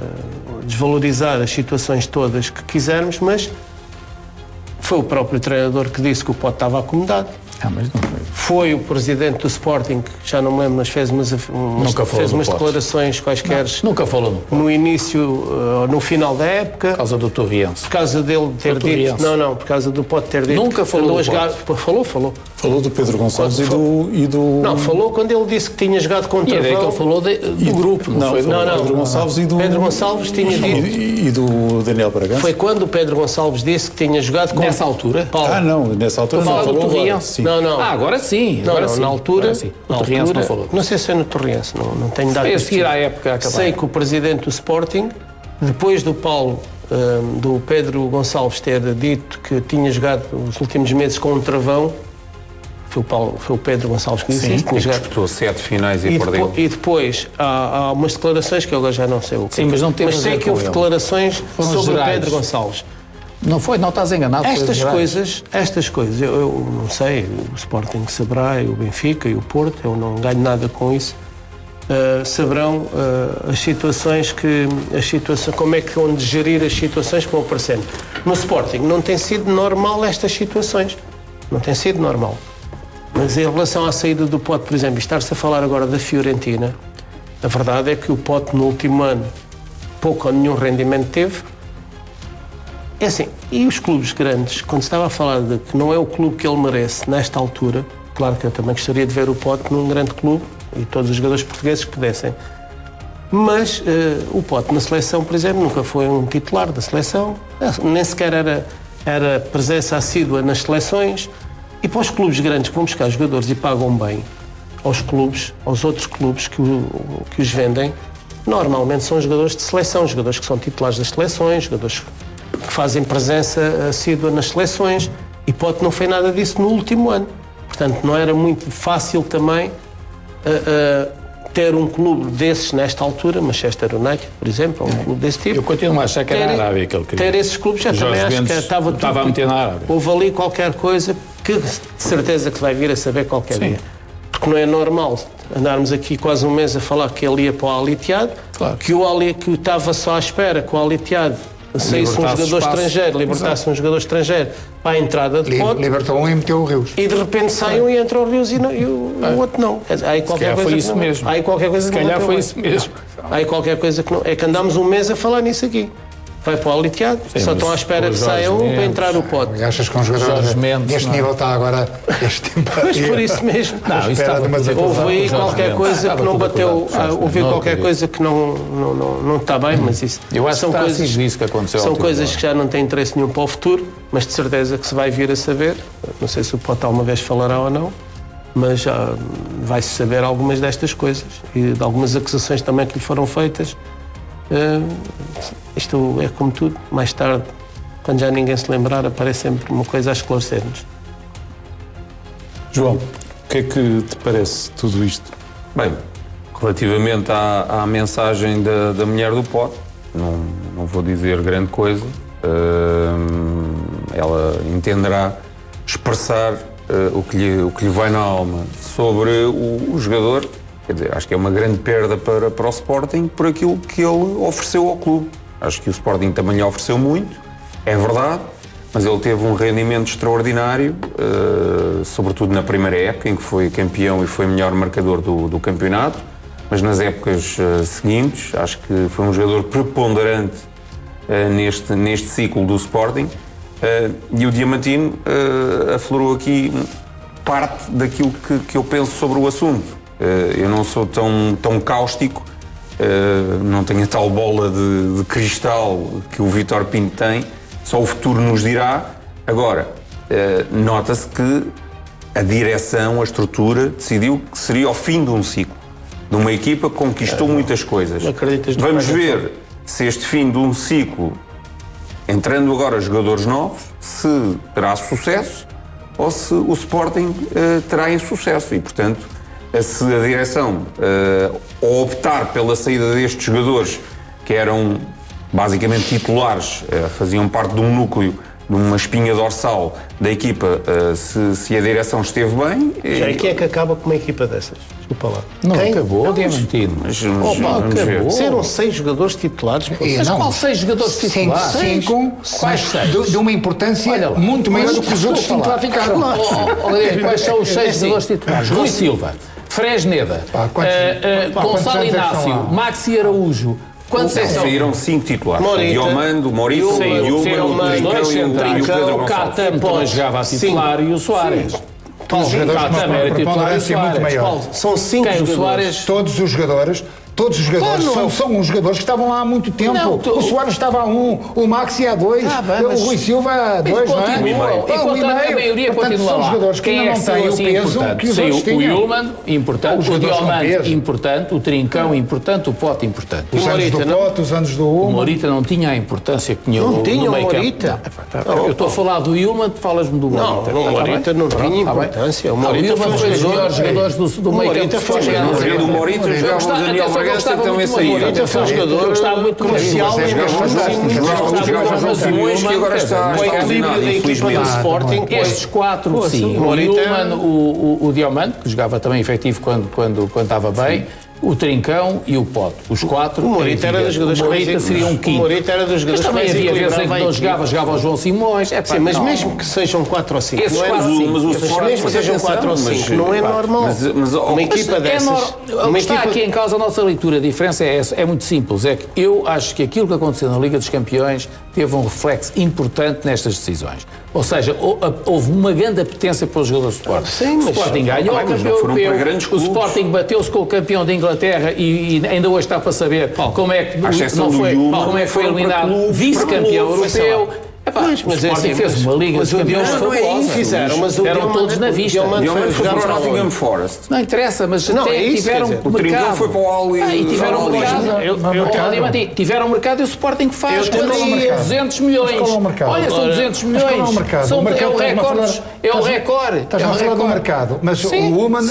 uh, desvalorizar as situações todas que quisermos, mas foi o próprio treinador que disse que o Pote estava acomodado. Ah, mas não foi. Foi o presidente do Sporting, que já não me lembro, mas fez umas, umas, fez umas declarações quaisquer. Não, nunca falou no, no início, uh, no final da época. Por causa do Torriense. Por causa dele ter dito. Torriense. Não, não, por causa do Pote ter dito. Nunca falou. Jogar, falou, falou. Falou do Pedro Gonçalves e do, e do. Não, falou quando ele disse que tinha jogado contra o. E é que ele falou de, do e, grupo, não, não foi? Do, não, não. Pedro Gonçalves e do. Pedro Gonçalves tinha e, dito. E, e do Daniel Bragança. Foi quando o Pedro Gonçalves disse que tinha jogado contra. Nessa altura? Paulo. Ah, não, nessa altura não. Falou do Torriense. Não, não. Ah, agora sim. Não, agora não, sim. na altura. Sim. No Torriense não falou. Não sei se é no Torriense, não, não tenho dado. É a seguir à época a acabar. Sei que o presidente do Sporting, depois do Paulo, um, do Pedro Gonçalves ter dito que tinha jogado os últimos meses com um travão, foi o, Paulo, foi o Pedro Gonçalves que disse Sim, isso. Tinha jogado. Disputou sete finais e, e perdeu. Depois, e depois há, há umas declarações que eu agora já não sei o que. Sim, mas não teve Mas sei que houve ele. declarações Foram sobre gerais. o Pedro Gonçalves. Não foi, não estás enganado. Estas coisas, estas coisas, eu, eu não sei, o Sporting saberá, e o Benfica e o Porto, eu não ganho nada com isso, uh, saberão uh, as situações que, as situações, como é que vão gerir as situações que vão aparecendo. No Sporting não tem sido normal estas situações, não tem sido normal. Mas em relação à saída do Pote, por exemplo, estar-se a falar agora da Fiorentina, a verdade é que o Pote no último ano pouco ou nenhum rendimento teve. É assim, e os clubes grandes, quando se estava a falar de que não é o clube que ele merece nesta altura, claro que eu também gostaria de ver o Pote num grande clube e todos os jogadores portugueses que pudessem, mas uh, o Pote na seleção, por exemplo, nunca foi um titular da seleção, nem sequer era, era presença assídua nas seleções. E para os clubes grandes que vão buscar jogadores e pagam bem aos clubes, aos outros clubes que, o, que os vendem, normalmente são jogadores de seleção, jogadores que são titulares das seleções, jogadores que fazem presença assídua nas seleções, e Pote não fez nada disso no último ano. Portanto, não era muito fácil também uh, uh, ter um clube desses nesta altura, Manchester United, por exemplo, um clube desse tipo. Eu continuo a achar que era ter, a Arábia que ele queria. Ter esses clubes, já também acho que estava tudo... Estava a meter na Arábia. Houve ali qualquer coisa que de certeza que vai vir a saber qualquer Sim. dia. Porque não é normal andarmos aqui quase um mês a falar que ele ia para o Al-Ittihad, claro. que o Ali que estava só à espera que o Al-Ittihad saísse um jogador espaço. estrangeiro, libertasse Exato. um jogador estrangeiro para a entrada de Pote. Libertou um e meteu o Rios. E de repente sai um e entra o Rios e, não, e o, é. o outro não. Há aí qualquer coisa foi isso não, mesmo. Há aí qualquer coisa Se que calhar não foi isso mesmo. Há aí qualquer coisa que não... É que andámos um mês a falar nisso aqui. Vai para o Al-Ittihad, só estão à espera que saia um para entrar o Pote. E achas que um jogador deste nível está agora este tempo? Mas por isso mesmo. Não, isso estava houve aí qualquer coisa que não bateu, houve qualquer coisa que não, não, não, não está bem, mas isso Eu acho são que coisas, isso que aconteceu são coisas que já não têm interesse nenhum para o futuro, mas de certeza que se vai vir a saber. Não sei se o Pote alguma vez falará ou não, mas já vai-se saber algumas destas coisas e de algumas acusações também que lhe foram feitas. Uh, isto é como tudo, mais tarde, quando já ninguém se lembrar, aparece sempre uma coisa a esclarecer-nos. João, o que é que te parece tudo isto? Bem, relativamente à, à mensagem da, da mulher do Pote, não, não vou dizer grande coisa, uh, ela entenderá expressar uh, o, que lhe, o que lhe vai na alma sobre o, o jogador. Quer dizer, acho que é uma grande perda para, para o Sporting por aquilo que ele ofereceu ao clube. Acho que o Sporting também lhe ofereceu muito, é verdade, mas ele teve um rendimento extraordinário, uh, sobretudo na primeira época, em que foi campeão e foi melhor marcador do, do campeonato, mas nas épocas uh, seguintes, acho que foi um jogador preponderante uh, neste, neste ciclo do Sporting, uh, e o Diamantino uh, aflorou aqui parte daquilo que, que eu penso sobre o assunto. Uh, eu não sou tão, tão cáustico, uh, não tenho a tal bola de, de cristal que o Vítor Pinto tem, só o futuro nos dirá. Agora, uh, nota-se que a direção, a estrutura, decidiu que seria o fim de um ciclo, de uma equipa que conquistou é, muitas coisas. Vamos ver se este fim de um ciclo, entrando agora jogadores novos, se terá sucesso ou se o Sporting uh, terá insucesso e, portanto, se a direção uh, optar pela saída destes jogadores que eram basicamente titulares, uh, faziam parte de um núcleo, de uma espinha dorsal da equipa, uh, se, se a direção esteve bem... Já, e quem é que acaba com uma equipa dessas? Desculpa lá. Não, quem? acabou, não, Diamantino. Mas, mas, Opa, vamos acabou. Ver. Eram seis jogadores titulares. Mas qual seis jogadores titulares? Cinco, quais seis? De, de uma importância Olha, muito maior do que os outros que lá ficaram. Quais são os seis jogadores titulares? Rui Silva, Fresneda, uh, uh, Gonçalo Inácio, Maxi Araújo. Quantos é que são? Saíram cinco titulares. Morita, Diomando, Morita, o Yuma, o Pedro o Catam também jogava a titular e o Soares. Todos os jogadores com uma preponderância muito maior. São cinco Quem, jogadores. Todos os jogadores. Todos os jogadores oh, são, são os jogadores que estavam lá há muito tempo. Não, tu... O Soares estava a um, o Maxi a dois, ah, bem, o Rui Silva a dois, não é? Um e meio. E, portanto, a maioria portanto, continua são lá. Jogadores que Quem ainda é não têm o peso importante? que os Sim, outros tinham. O Yulman, importante. O Diomante, importante. O Trincão, importante. O Pote, importante. Os o anos Morita, do Pote, os anos do Yulman. O Morita não tinha a importância que tinha não o tinha o Morita. Eu estou a falar do Yulman, falas-me do Morita. Não, o Morita não tinha importância. O Morita foi um dos melhores jogadores do meio campo. O Morita jogava o Daniel Bragança, então esse aí. Foi um jogador que estava muito comercial, mas o que agora está o equilíbrio da equipa do Sporting. Estes quatro, sim. O Yulman, o Diamante, que jogava também efetivo quando, quando, quando estava bem, o Trincão e o Pote. Os quatro. O Morita era dos jogadores. O Morita seria um quinto. O Morita era dos jogadores. Mas também havia vezes em que não jogava, jogava o João Simões. É, sim, mas mesmo que sejam quatro ou cinco. Esses quatro, sim. Mas o Sporting, mesmo que sejam quatro ou cinco, não é normal. Uma equipa dessas. O que está aqui em causa, a nossa leitura, a diferença é essa. É muito simples. É que eu acho que aquilo que aconteceu na Liga dos Campeões teve um reflexo importante nestas decisões. Ou seja, houve uma grande apetência para os jogadores do Sporting. Sim, o Sporting ganhou o campeão europeu, o Sporting bateu-se com o campeão da Inglaterra e, e ainda hoje está para saber Paulo, como é que não foi, Paulo, como é que foi eliminado vice-campeão europeu. Pois, mas o Sporting assim, fez uma Liga dos Campeões fabulosa. Fizeram, mas eram todos na vista. O Diamante foi para o Nottingham Forest. Não interessa, mas não, até é isso, tiveram dizer, o Trincão foi para o Al ah, e tiveram um mercado. Tiveram um mercado e o Sporting faz duzentos milhões. Olha, são duzentos milhões. São, é o recorde. É o recorde. Estás a falar do mercado, mas o Woman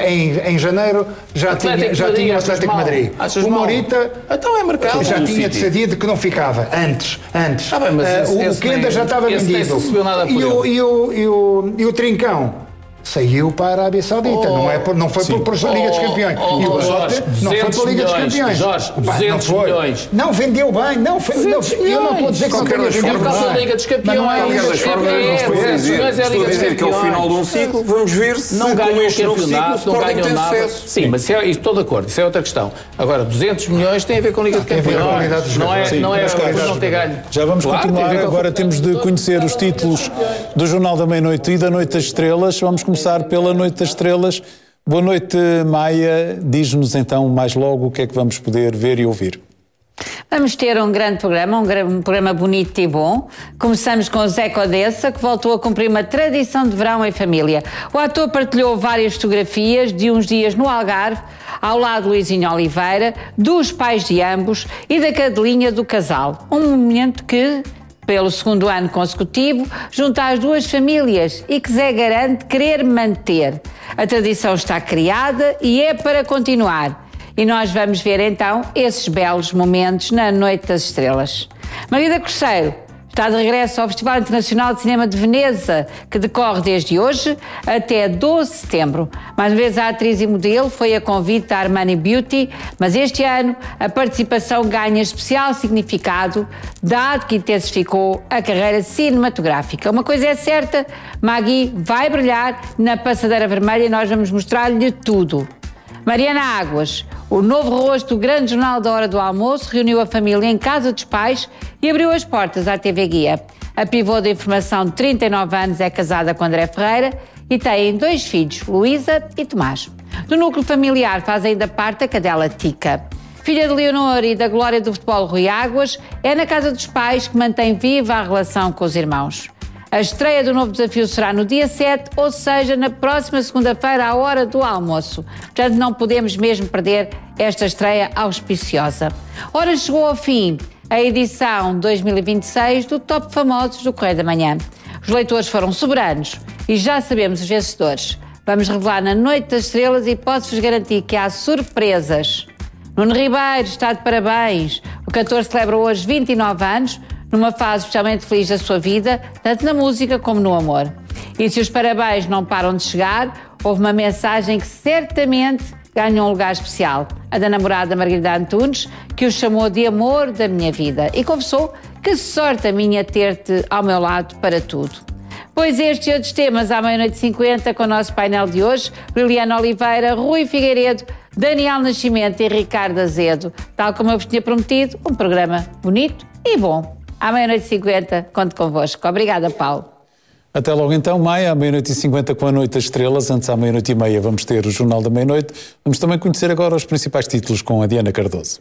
em janeiro já tinha já tinha o Atlético Madrid. O Morita então é mercado. Já tinha decidido que não ficava antes, antes. Ah, bem, mas uh, esse, o esse Kenda já estava vendido. E o, e, o, e, o, e o Trincão saiu para a Arábia Saudita, oh, não, é por, não foi por, por a Liga dos Campeões. Oh, oh, e o Jorge, não foi para a Liga dos Campeões. Jorge, duzentos não milhões. Não, vendeu bem. Não, foi, não, eu não estou a dizer que não tenha vendido por causa da Liga dos Campeões. Não é a Liga dos Campeões. Estou a dizer, estou a dizer que é o final de um ciclo. Vamos ver se não ganham este novo ciclo não ganham nada. Sim, mas estou de acordo, isso é outra questão. Agora, duzentos milhões tem a ver com a Liga de Campeões. Não é não é não ter ganho. Já vamos continuar, agora temos de conhecer os títulos do Jornal da Meia-Noite e da Noite das Estrelas. Vamos começar pela Noite das Estrelas. Boa noite, Maia. Diz-nos então mais logo o que é que vamos poder ver e ouvir. Vamos ter um grande programa, um, um programa bonito e bom. Começamos com o Zé Codessa, que voltou a cumprir uma tradição de verão em família. O ator partilhou várias fotografias de uns dias no Algarve, ao lado de Luizinho Oliveira, dos pais de ambos e da cadelinha do casal. Um momento que, pelo segundo ano consecutivo, junta as duas famílias e que Zé garante querer manter. A tradição está criada e é para continuar. E nós vamos ver então esses belos momentos na Noite das Estrelas. Margarida Corceiro está de regresso ao Festival Internacional de Cinema de Veneza, que decorre desde hoje até doze de setembro. Mais uma vez a atriz e modelo foi a convite da Armani Beauty, mas este ano a participação ganha especial significado, dado que intensificou a carreira cinematográfica. Uma coisa é certa, Maggie vai brilhar na passadeira vermelha e nós vamos mostrar-lhe tudo. Mariana Águas, o novo rosto do grande jornal da hora do almoço, reuniu a família em casa dos pais e abriu as portas à T V Guia. A pivô da informação de trinta e nove anos é casada com André Ferreira e tem dois filhos, Luísa e Tomás. Do núcleo familiar faz ainda parte a cadela Tica. Filha de Leonor e da glória do futebol Rui Águas, é na casa dos pais que mantém viva a relação com os irmãos. A estreia do novo desafio será no dia sete, ou seja, na próxima segunda-feira, à hora do almoço. Portanto, não podemos mesmo perder esta estreia auspiciosa. Ora, chegou ao fim a edição dois mil e vinte e seis do Top Famosos do Correio da Manhã. Os leitores foram soberanos e já sabemos os vencedores. Vamos revelar na Noite das Estrelas e posso-vos garantir que há surpresas. Nuno Ribeiro está de parabéns. O cantor celebra hoje vinte e nove anos, numa fase especialmente feliz da sua vida, tanto na música como no amor. E se os parabéns não param de chegar, houve uma mensagem que certamente ganhou um lugar especial. A da namorada Margarida Antunes, que o chamou de amor da minha vida e confessou que sorte a minha ter-te ao meu lado para tudo. Pois estes e outros temas à meia-noite e cinquenta com o nosso painel de hoje, Liliana Oliveira, Rui Figueiredo, Daniel Nascimento e Ricardo Azedo. Tal como eu vos tinha prometido, um programa bonito e bom. À meia-noite e cinquenta, conto convosco. Obrigada, Paulo. Até logo então, Maia, à meia-noite e cinquenta com a Noite das Estrelas. Antes, à meia-noite e meia, vamos ter o Jornal da Meia-Noite. Vamos também conhecer agora os principais títulos com a Diana Cardoso.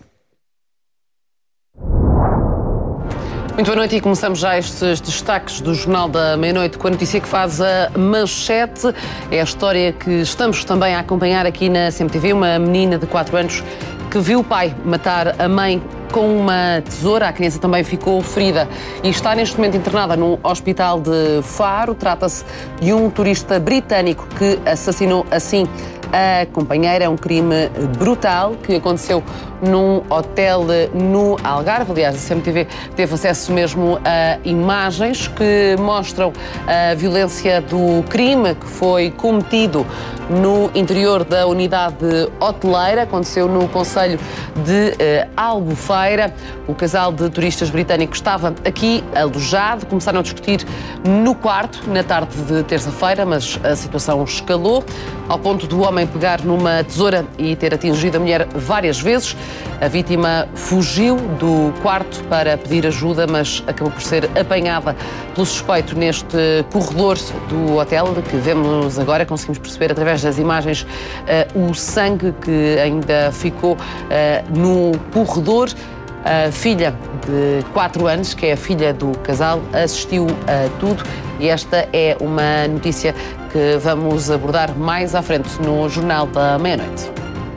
Muito boa noite e começamos já estes destaques do Jornal da Meia-Noite com a notícia que faz a manchete. É a história que estamos também a acompanhar aqui na C M T V. Uma menina de quatro anos que viu o pai matar a mãe com uma tesoura. A criança também ficou ferida e está neste momento internada num hospital de Faro. Trata-se de um turista britânico que assassinou assim a companheira. É um crime brutal que aconteceu num hotel no Algarve. Aliás, a C M T V teve acesso mesmo a imagens que mostram a violência do crime que foi cometido no interior da unidade hoteleira. Aconteceu no concelho de uh, Albufeira. O casal de turistas britânicos estava aqui alojado. Começaram a discutir no quarto na tarde de terça-feira, mas a situação escalou ao ponto do homem pegar numa tesoura e ter atingido a mulher várias vezes. A vítima fugiu do quarto para pedir ajuda, mas acabou por ser apanhada pelo suspeito neste corredor do hotel, que vemos agora, conseguimos perceber através das imagens uh, o sangue que ainda ficou uh, no corredor. A filha de quatro anos, que é a filha do casal, assistiu a tudo e esta é uma notícia que vamos abordar mais à frente no Jornal da Meia-Noite.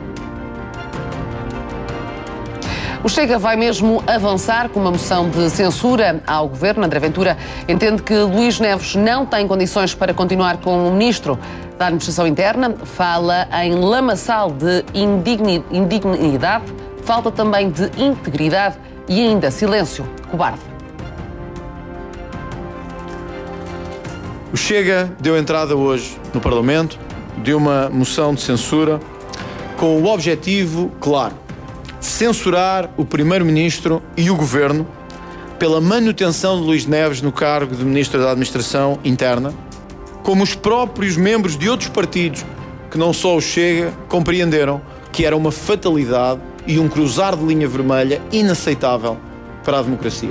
O Chega vai mesmo avançar com uma moção de censura ao governo. André Ventura entende que Luís Neves não tem condições para continuar como ministro da Administração Interna. Fala em lamaçal de indigni- indignidade, falta também de integridade e ainda silêncio cobarde. O Chega deu entrada hoje no Parlamento de uma moção de censura com o objetivo claro: censurar o Primeiro-Ministro e o Governo pela manutenção de Luís Neves no cargo de Ministro da Administração Interna, como os próprios membros de outros partidos, que não só o Chega, compreenderam que era uma fatalidade e um cruzar de linha vermelha inaceitável para a democracia.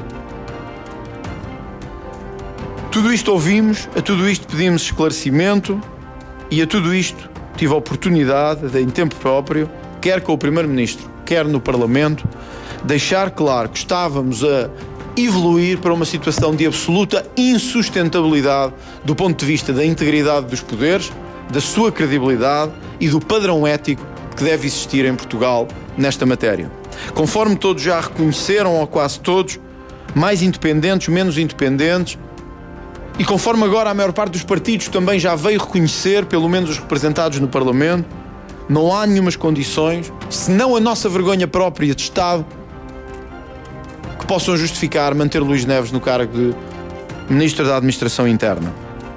Tudo isto ouvimos, a tudo isto pedimos esclarecimento e a tudo isto tive a oportunidade de, em tempo próprio, quer com o Primeiro-Ministro, quer no Parlamento, deixar claro que estávamos a evoluir para uma situação de absoluta insustentabilidade do ponto de vista da integridade dos poderes, da sua credibilidade e do padrão ético que deve existir em Portugal nesta matéria. Conforme todos já reconheceram, ou quase todos, mais independentes, menos independentes, e conforme agora a maior parte dos partidos também já veio reconhecer, pelo menos os representados no Parlamento, não há nenhumas condições, senão a nossa vergonha própria de Estado, que possam justificar manter Luís Neves no cargo de Ministro da Administração Interna.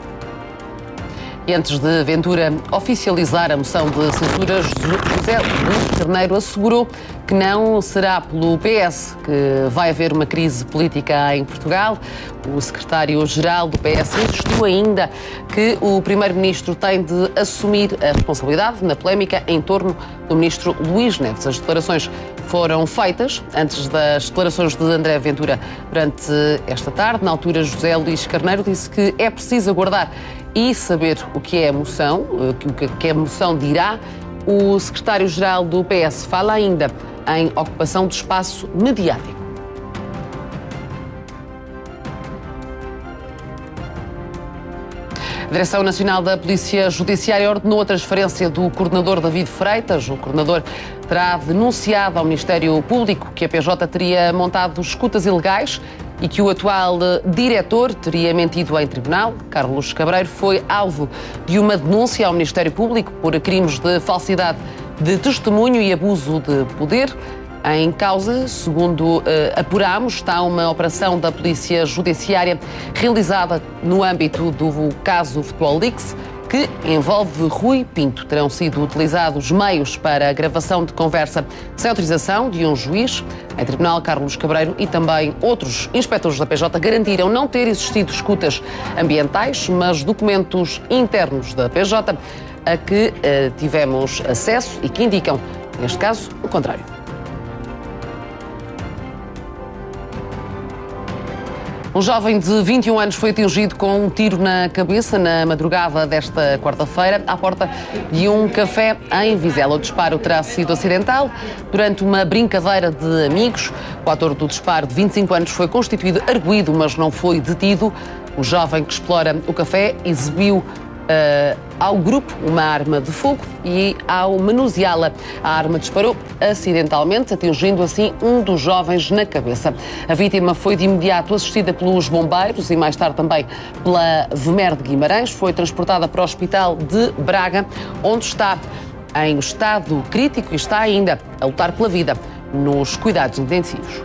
E antes de Ventura oficializar a moção de censura, José Luís Carneiro assegurou que não será pelo P S que vai haver uma crise política em Portugal. O secretário-geral do P S insistiu ainda que o primeiro-ministro tem de assumir a responsabilidade na polémica em torno do ministro Luís Neves. As declarações foram feitas antes das declarações de André Ventura durante esta tarde. Na altura, José Luís Carneiro disse que é preciso aguardar e saber o que é a moção, o que a moção dirá. O secretário-geral do P S fala ainda em ocupação de espaço mediático. A Direção Nacional da Polícia Judiciária ordenou a transferência do coordenador David Freitas. O coordenador terá denunciado ao Ministério Público que a P J teria montado escutas ilegais e que o atual diretor teria mentido em tribunal. Carlos Cabreiro foi alvo de uma denúncia ao Ministério Público por crimes de falsidade de testemunho e abuso de poder. Em causa, segundo uh, apuramos, está uma operação da Polícia Judiciária realizada no âmbito do caso Futebol Leaks, que envolve Rui Pinto. Terão sido utilizados meios para a gravação de conversa sem autorização de um juiz. Em tribunal, Carlos Cabreiro e também outros inspectores da P J garantiram não ter existido escutas ambientais, mas documentos internos da P J a que uh, tivemos acesso e que indicam, neste caso, o contrário. Um jovem de vinte e um anos foi atingido com um tiro na cabeça na madrugada desta quarta-feira, à porta de um café em Vizela. O disparo terá sido acidental durante uma brincadeira de amigos. O autor do disparo, de vinte e cinco anos, foi constituído arguido, mas não foi detido. O jovem que explora o café exibiu Uh, ao grupo uma arma de fogo e, ao manuseá-la, a arma disparou acidentalmente, atingindo assim um dos jovens na cabeça. A vítima foi de imediato assistida pelos bombeiros e mais tarde também pela VMER de Guimarães. Foi transportada para o Hospital de Braga, onde está em estado crítico e está ainda a lutar pela vida nos cuidados intensivos.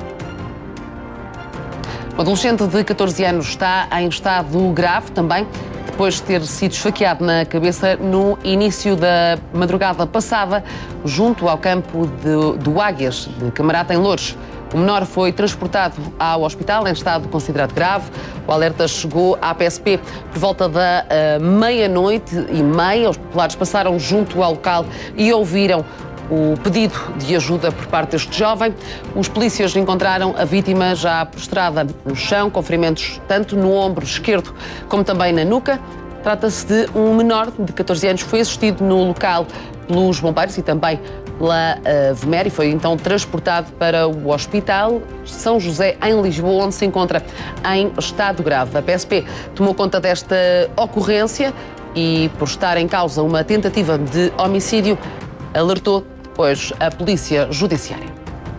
O adolescente de catorze anos está em estado grave também, depois de ter sido esfaqueado na cabeça no início da madrugada passada, junto ao campo de, do Águias, de Camarata, em Loures. O menor foi transportado ao hospital em estado considerado grave. O alerta chegou à P S P por volta da uh, meia-noite e meia. Os populares passaram junto ao local e ouviram o pedido de ajuda por parte deste jovem. Os polícias encontraram a vítima já prostrada no chão, com ferimentos tanto no ombro esquerdo como também na nuca. Trata-se de um menor de catorze anos que foi assistido no local pelos bombeiros e também La Vemer e foi então transportado para o Hospital São José em Lisboa, onde se encontra em estado grave. A P S P tomou conta desta ocorrência e, por estar em causa uma tentativa de homicídio, alertou depois a Polícia Judiciária.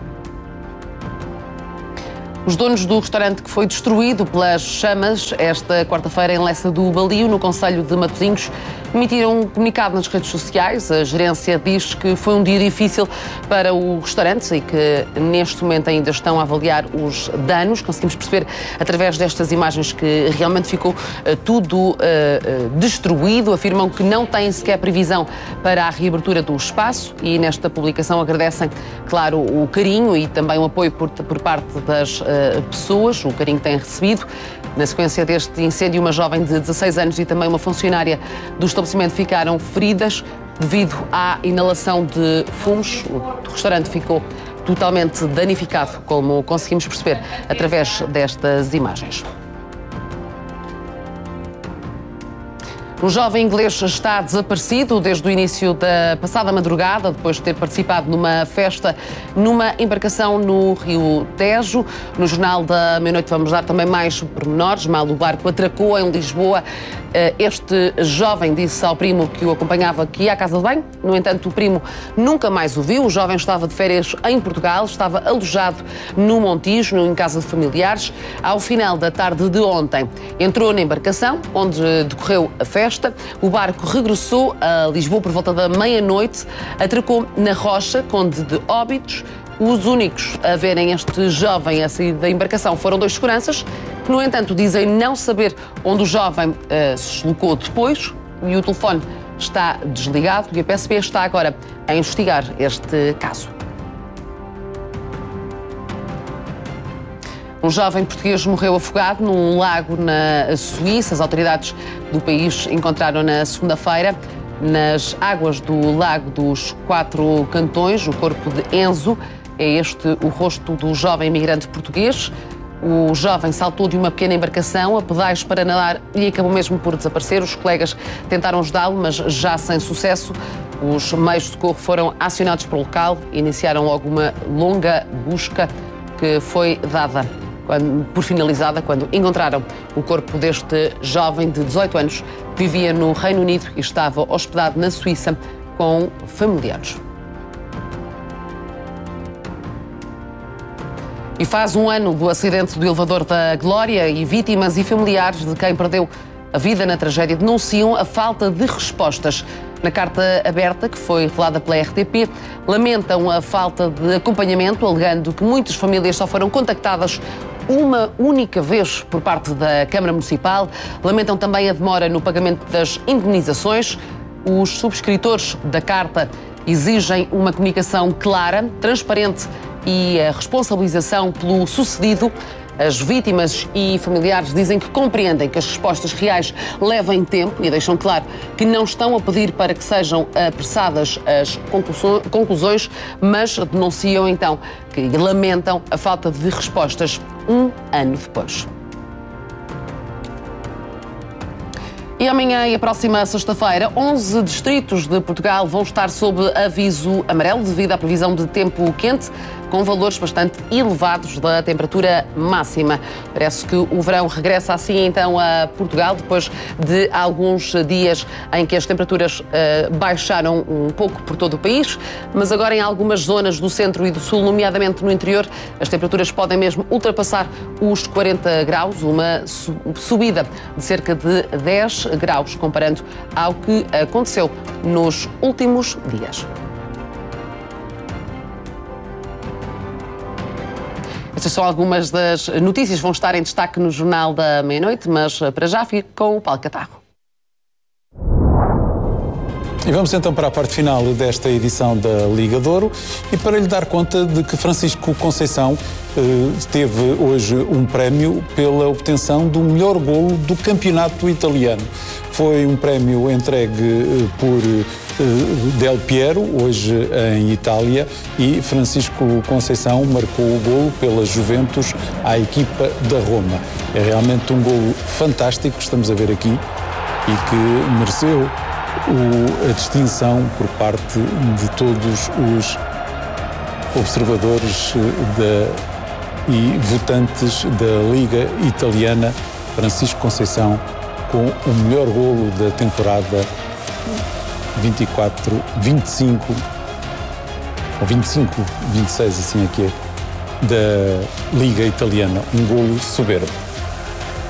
Os donos do restaurante que foi destruído pelas chamas esta quarta-feira em Lessa do Balio, no concelho de Matosinhos, emitiram um comunicado nas redes sociais. A gerência diz que foi um dia difícil para o restaurante e que neste momento ainda estão a avaliar os danos. Conseguimos perceber através destas imagens que realmente ficou uh, tudo uh, uh, destruído. Afirmam que não têm sequer previsão para a reabertura do espaço e nesta publicação agradecem, claro, o carinho e também o apoio por, por parte das uh, pessoas, o carinho que têm recebido. Na sequência deste incêndio, uma jovem de dezasseis anos e também uma funcionária do estabelecimento ficaram feridas devido à inalação de fumos. O restaurante ficou totalmente danificado, como conseguimos perceber através destas imagens. Um jovem inglês está desaparecido desde o início da passada madrugada, depois de ter participado numa festa numa embarcação no Rio Tejo. No Jornal da Meia-Noite vamos dar também mais pormenores. Mal o barco atracou em Lisboa. Este jovem disse ao primo que o acompanhava que ia à casa de banho. No entanto, o primo nunca mais o viu. O jovem estava de férias em Portugal, estava alojado no Montijo, em casa de familiares. Ao final da tarde de ontem, entrou na embarcação, onde decorreu a festa. O barco regressou a Lisboa por volta da meia-noite, atracou na Rocha, Conde de Óbidos. Os únicos a verem este jovem a sair da embarcação foram dois seguranças, que, no entanto, dizem não saber onde o jovem uh, se deslocou depois, e o telefone está desligado e a P S P está agora a investigar este caso. Um jovem português morreu afogado num lago na Suíça. As autoridades do país encontraram na segunda-feira, nas águas do Lago dos Quatro Cantões, o corpo de Enzo. É este o rosto do jovem imigrante português. O jovem saltou de uma pequena embarcação a pedais para nadar e acabou mesmo por desaparecer. Os colegas tentaram ajudá-lo, mas já sem sucesso. Os meios de socorro foram acionados para o local e iniciaram logo uma longa busca que foi dada Quando, por finalizada quando encontraram o corpo deste jovem de dezoito anos que vivia no Reino Unido e estava hospedado na Suíça com familiares. E faz um ano do acidente do elevador da Glória e vítimas e familiares de quem perdeu a vida na tragédia denunciam a falta de respostas. Na carta aberta, que foi revelada pela R T P, lamentam a falta de acompanhamento, alegando que muitas famílias só foram contactadas uma única vez por parte da Câmara Municipal. Lamentam também a demora no pagamento das indemnizações. Os subscritores da carta exigem uma comunicação clara, transparente e a responsabilização pelo sucedido. As vítimas e familiares dizem que compreendem que as respostas reais levem tempo e deixam claro que não estão a pedir para que sejam apressadas as conclusões, mas denunciam então que lamentam a falta de respostas um ano depois. E amanhã e a próxima sexta-feira, onze distritos de Portugal vão estar sob aviso amarelo devido à previsão de tempo quente, com valores bastante elevados da temperatura máxima. Parece que o verão regressa assim então a Portugal, depois de alguns dias em que as temperaturas uh, baixaram um pouco por todo o país, mas agora em algumas zonas do centro e do sul, nomeadamente no interior, as temperaturas podem mesmo ultrapassar os quarenta graus, uma subida de cerca de dez graus, comparando ao que aconteceu nos últimos dias. Estas são algumas das notícias que vão estar em destaque no Jornal da Meia-Noite, mas para já fico com o Paulo Catarro. E vamos então para a parte final desta edição da Liga de Ouro e para lhe dar conta de que Francisco Conceição eh, teve hoje um prémio pela obtenção do melhor golo do campeonato italiano. Foi um prémio entregue eh, por eh, Del Piero, hoje em Itália, e Francisco Conceição marcou o golo pela Juventus à equipa da Roma. É realmente um golo fantástico que estamos a ver aqui e que mereceu o, a distinção por parte de todos os observadores da, e votantes da Liga Italiana, Francisco Conceição, com o melhor golo da temporada vinte e quatro, vinte e cinco, ou vinte e cinco, vinte e seis, assim aqui é, da Liga Italiana. Um golo soberbo.